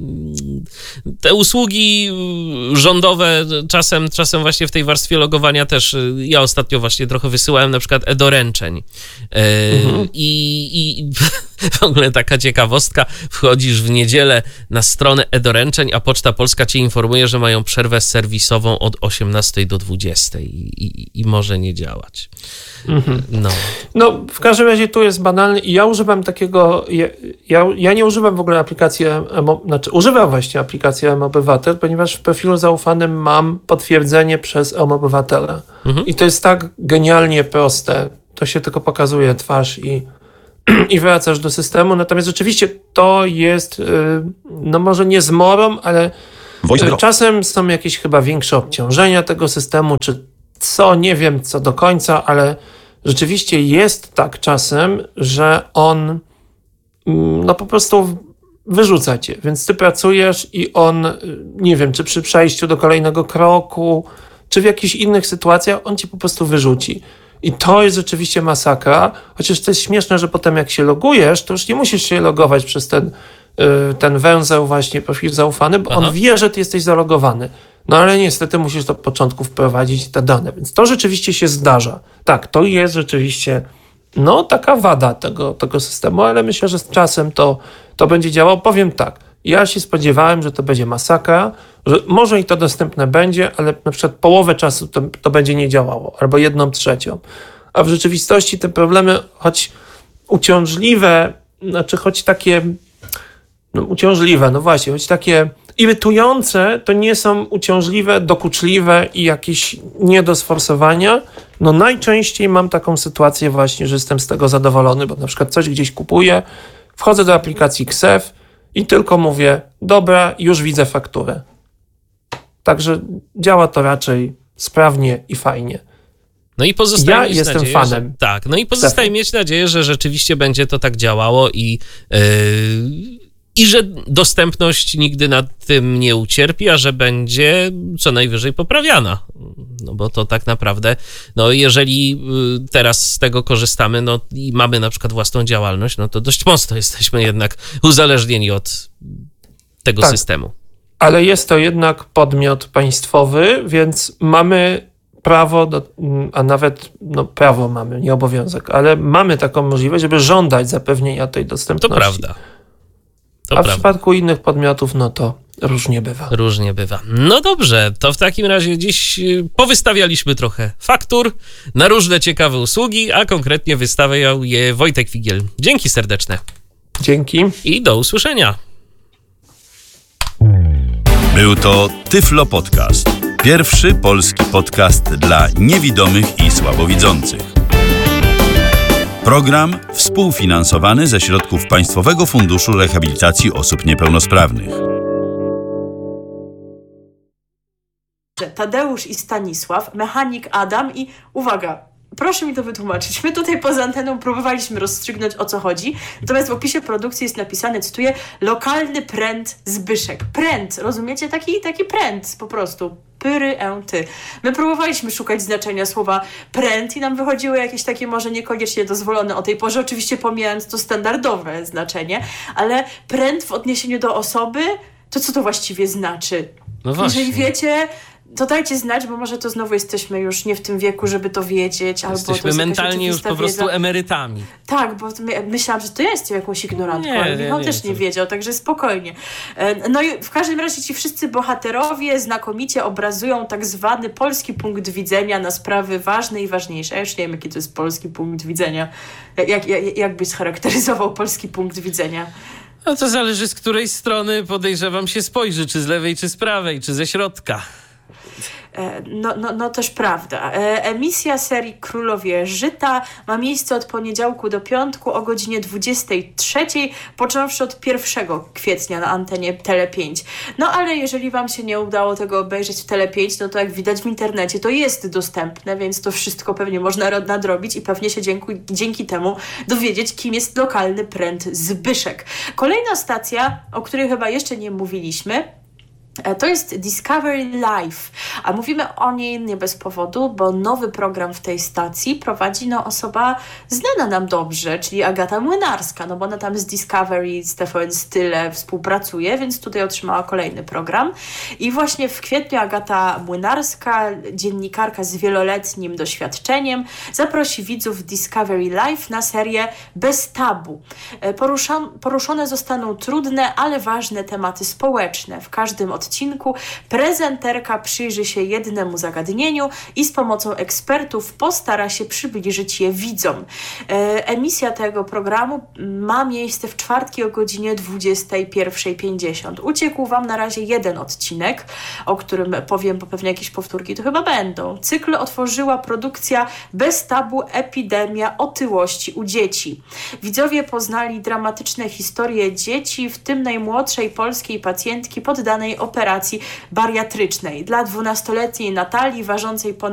Te usługi rządowe czasem, czasem właśnie w tej warstwie logowania też, ja ostatnio właśnie trochę wysyłałem na przykład e-doręczeń. E, Mhm. I, i W ogóle taka ciekawostka, wchodzisz w niedzielę na stronę e-doręczeń, a Poczta Polska cię informuje, że mają przerwę serwisową od osiemnastej do dwudziestej i, i, i może nie działać. Mhm. No. no, w każdym razie tu jest banalny i ja używam takiego, ja, ja, ja nie używam w ogóle aplikacji, emo, znaczy używam właśnie aplikacji mObywatel, ponieważ w profilu zaufanym mam potwierdzenie przez mObywatela. Mhm. I to jest tak genialnie proste. To się tylko pokazuje twarz i i wracasz do systemu, natomiast rzeczywiście to jest, no może nie zmorą, ale czasem są jakieś chyba większe obciążenia tego systemu, czy co, nie wiem co do końca, ale rzeczywiście jest tak czasem, że on no po prostu wyrzuca cię, więc ty pracujesz i on, nie wiem, czy przy przejściu do kolejnego kroku, czy w jakichś innych sytuacjach, on cię po prostu wyrzuci. I to jest rzeczywiście masakra, chociaż to jest śmieszne, że potem jak się logujesz, to już nie musisz się logować przez ten, ten węzeł właśnie profil zaufany, bo Aha. on wie, że ty jesteś zalogowany. No ale niestety musisz do początku wprowadzić te dane, więc to rzeczywiście się zdarza. Tak, to jest rzeczywiście no taka wada tego, tego systemu, ale myślę, że z czasem to, to będzie działało. Powiem tak, ja się spodziewałem, że to będzie masakra, że może i to dostępne będzie, ale na przykład połowę czasu to, to będzie nie działało, albo jedną trzecią. A w rzeczywistości te problemy, choć uciążliwe, znaczy choć takie, no uciążliwe, no właśnie, choć takie irytujące, to nie są uciążliwe, dokuczliwe i jakieś nie do sforsowania. No najczęściej mam taką sytuację właśnie, że jestem z tego zadowolony, bo na przykład coś gdzieś kupuję, wchodzę do aplikacji K S E F i tylko mówię, dobra, już widzę fakturę. Także działa to raczej sprawnie i fajnie. No i pozostaje ja mieć jestem nadzieję, fanem. Że, tak, no i pozostaje Stefu. mieć nadzieję, że rzeczywiście będzie to tak działało i, yy, i że dostępność nigdy na tym nie ucierpi, a że będzie co najwyżej poprawiana. No bo to tak naprawdę, no jeżeli teraz z tego korzystamy, no i mamy na przykład własną działalność, no to dość mocno jesteśmy jednak uzależnieni od tego tak. systemu. Ale jest to jednak podmiot państwowy, więc mamy prawo, do, a nawet no prawo mamy, nie obowiązek, ale mamy taką możliwość, żeby żądać zapewnienia tej dostępności. To prawda. To a w prawda. przypadku innych podmiotów, no to różnie bywa. Różnie bywa. No dobrze, to w takim razie dziś powystawialiśmy trochę faktur na różne ciekawe usługi, a konkretnie wystawiał je Wojtek Figiel. Dzięki serdeczne. Dzięki. I do usłyszenia. Był to Tyflo Podcast. Pierwszy polski podcast dla niewidomych i słabowidzących. Program współfinansowany ze środków Państwowego Funduszu Rehabilitacji Osób Niepełnosprawnych. Tadeusz i Stanisław, mechanik Adam i uwaga, proszę mi to wytłumaczyć. My tutaj poza anteną próbowaliśmy rozstrzygnąć, o co chodzi, natomiast w opisie produkcji jest napisane, cytuję, lokalny pręt Zbyszek. Pręt, rozumiecie? Taki, taki pręt po prostu. Pyry, ę, ty. My próbowaliśmy szukać znaczenia słowa pręt i nam wychodziły jakieś takie może niekoniecznie dozwolone o tej porze, oczywiście pomijając to standardowe znaczenie, ale pręt w odniesieniu do osoby, to co to właściwie znaczy? No właśnie. Jeżeli wiecie, to dajcie znać, bo może to znowu jesteśmy już nie w tym wieku, żeby to wiedzieć. Albo jesteśmy to jest mentalnie już po prostu wiedza. emerytami. Tak, bo my, myślałam, że to jest jakąś ignorantką, nie, ale Michał nie, też nie, nie to... wiedział, także spokojnie. No i w każdym razie ci wszyscy bohaterowie znakomicie obrazują tak zwany polski punkt widzenia na sprawy ważne i ważniejsze. Ja już nie wiem, jaki to jest polski punkt widzenia. Jak, jak, jak byś scharakteryzował polski punkt widzenia? No to zależy, z której strony podejrzewam się spojrzy, czy z lewej, czy z prawej, czy ze środka. No, no, no też prawda. Emisja serii Królowie Żyta ma miejsce od poniedziałku do piątku o godzinie dwudziestej trzeciej, począwszy od pierwszego kwietnia na antenie Tele pięć. No ale jeżeli wam się nie udało tego obejrzeć w Tele pięć, no to jak widać w internecie to jest dostępne, więc to wszystko pewnie można nadrobić i pewnie się dzięki, dzięki temu dowiedzieć, kim jest lokalny pręt Zbyszek. Kolejna stacja, o której chyba jeszcze nie mówiliśmy, To jest Discovery Life, a mówimy o niej nie bez powodu, bo nowy program w tej stacji prowadzi no, osoba znana nam dobrze, czyli Agata Młynarska, no bo ona tam z Discovery, z T V N Style współpracuje, więc tutaj otrzymała kolejny program. I właśnie w kwietniu Agata Młynarska, dziennikarka z wieloletnim doświadczeniem, zaprosi widzów Discovery Life na serię Bez tabu. Poruszon, poruszone zostaną trudne, ale ważne tematy społeczne. W każdym odcinku prezenterka przyjrzy się jednemu zagadnieniu i z pomocą ekspertów postara się przybliżyć je widzom. E, emisja tego programu ma miejsce w czwartki o godzinie dwudziesta pierwsza pięćdziesiąt. Uciekł Wam na razie jeden odcinek, o którym powiem, bo pewnie jakieś powtórki to chyba będą. Cykl otworzyła produkcja Bez tabu, epidemia otyłości u dzieci. Widzowie poznali dramatyczne historie dzieci, w tym najmłodszej polskiej pacjentki poddanej operacji bariatrycznej. Dla dwunastoletniej Natalii, ważącej ponad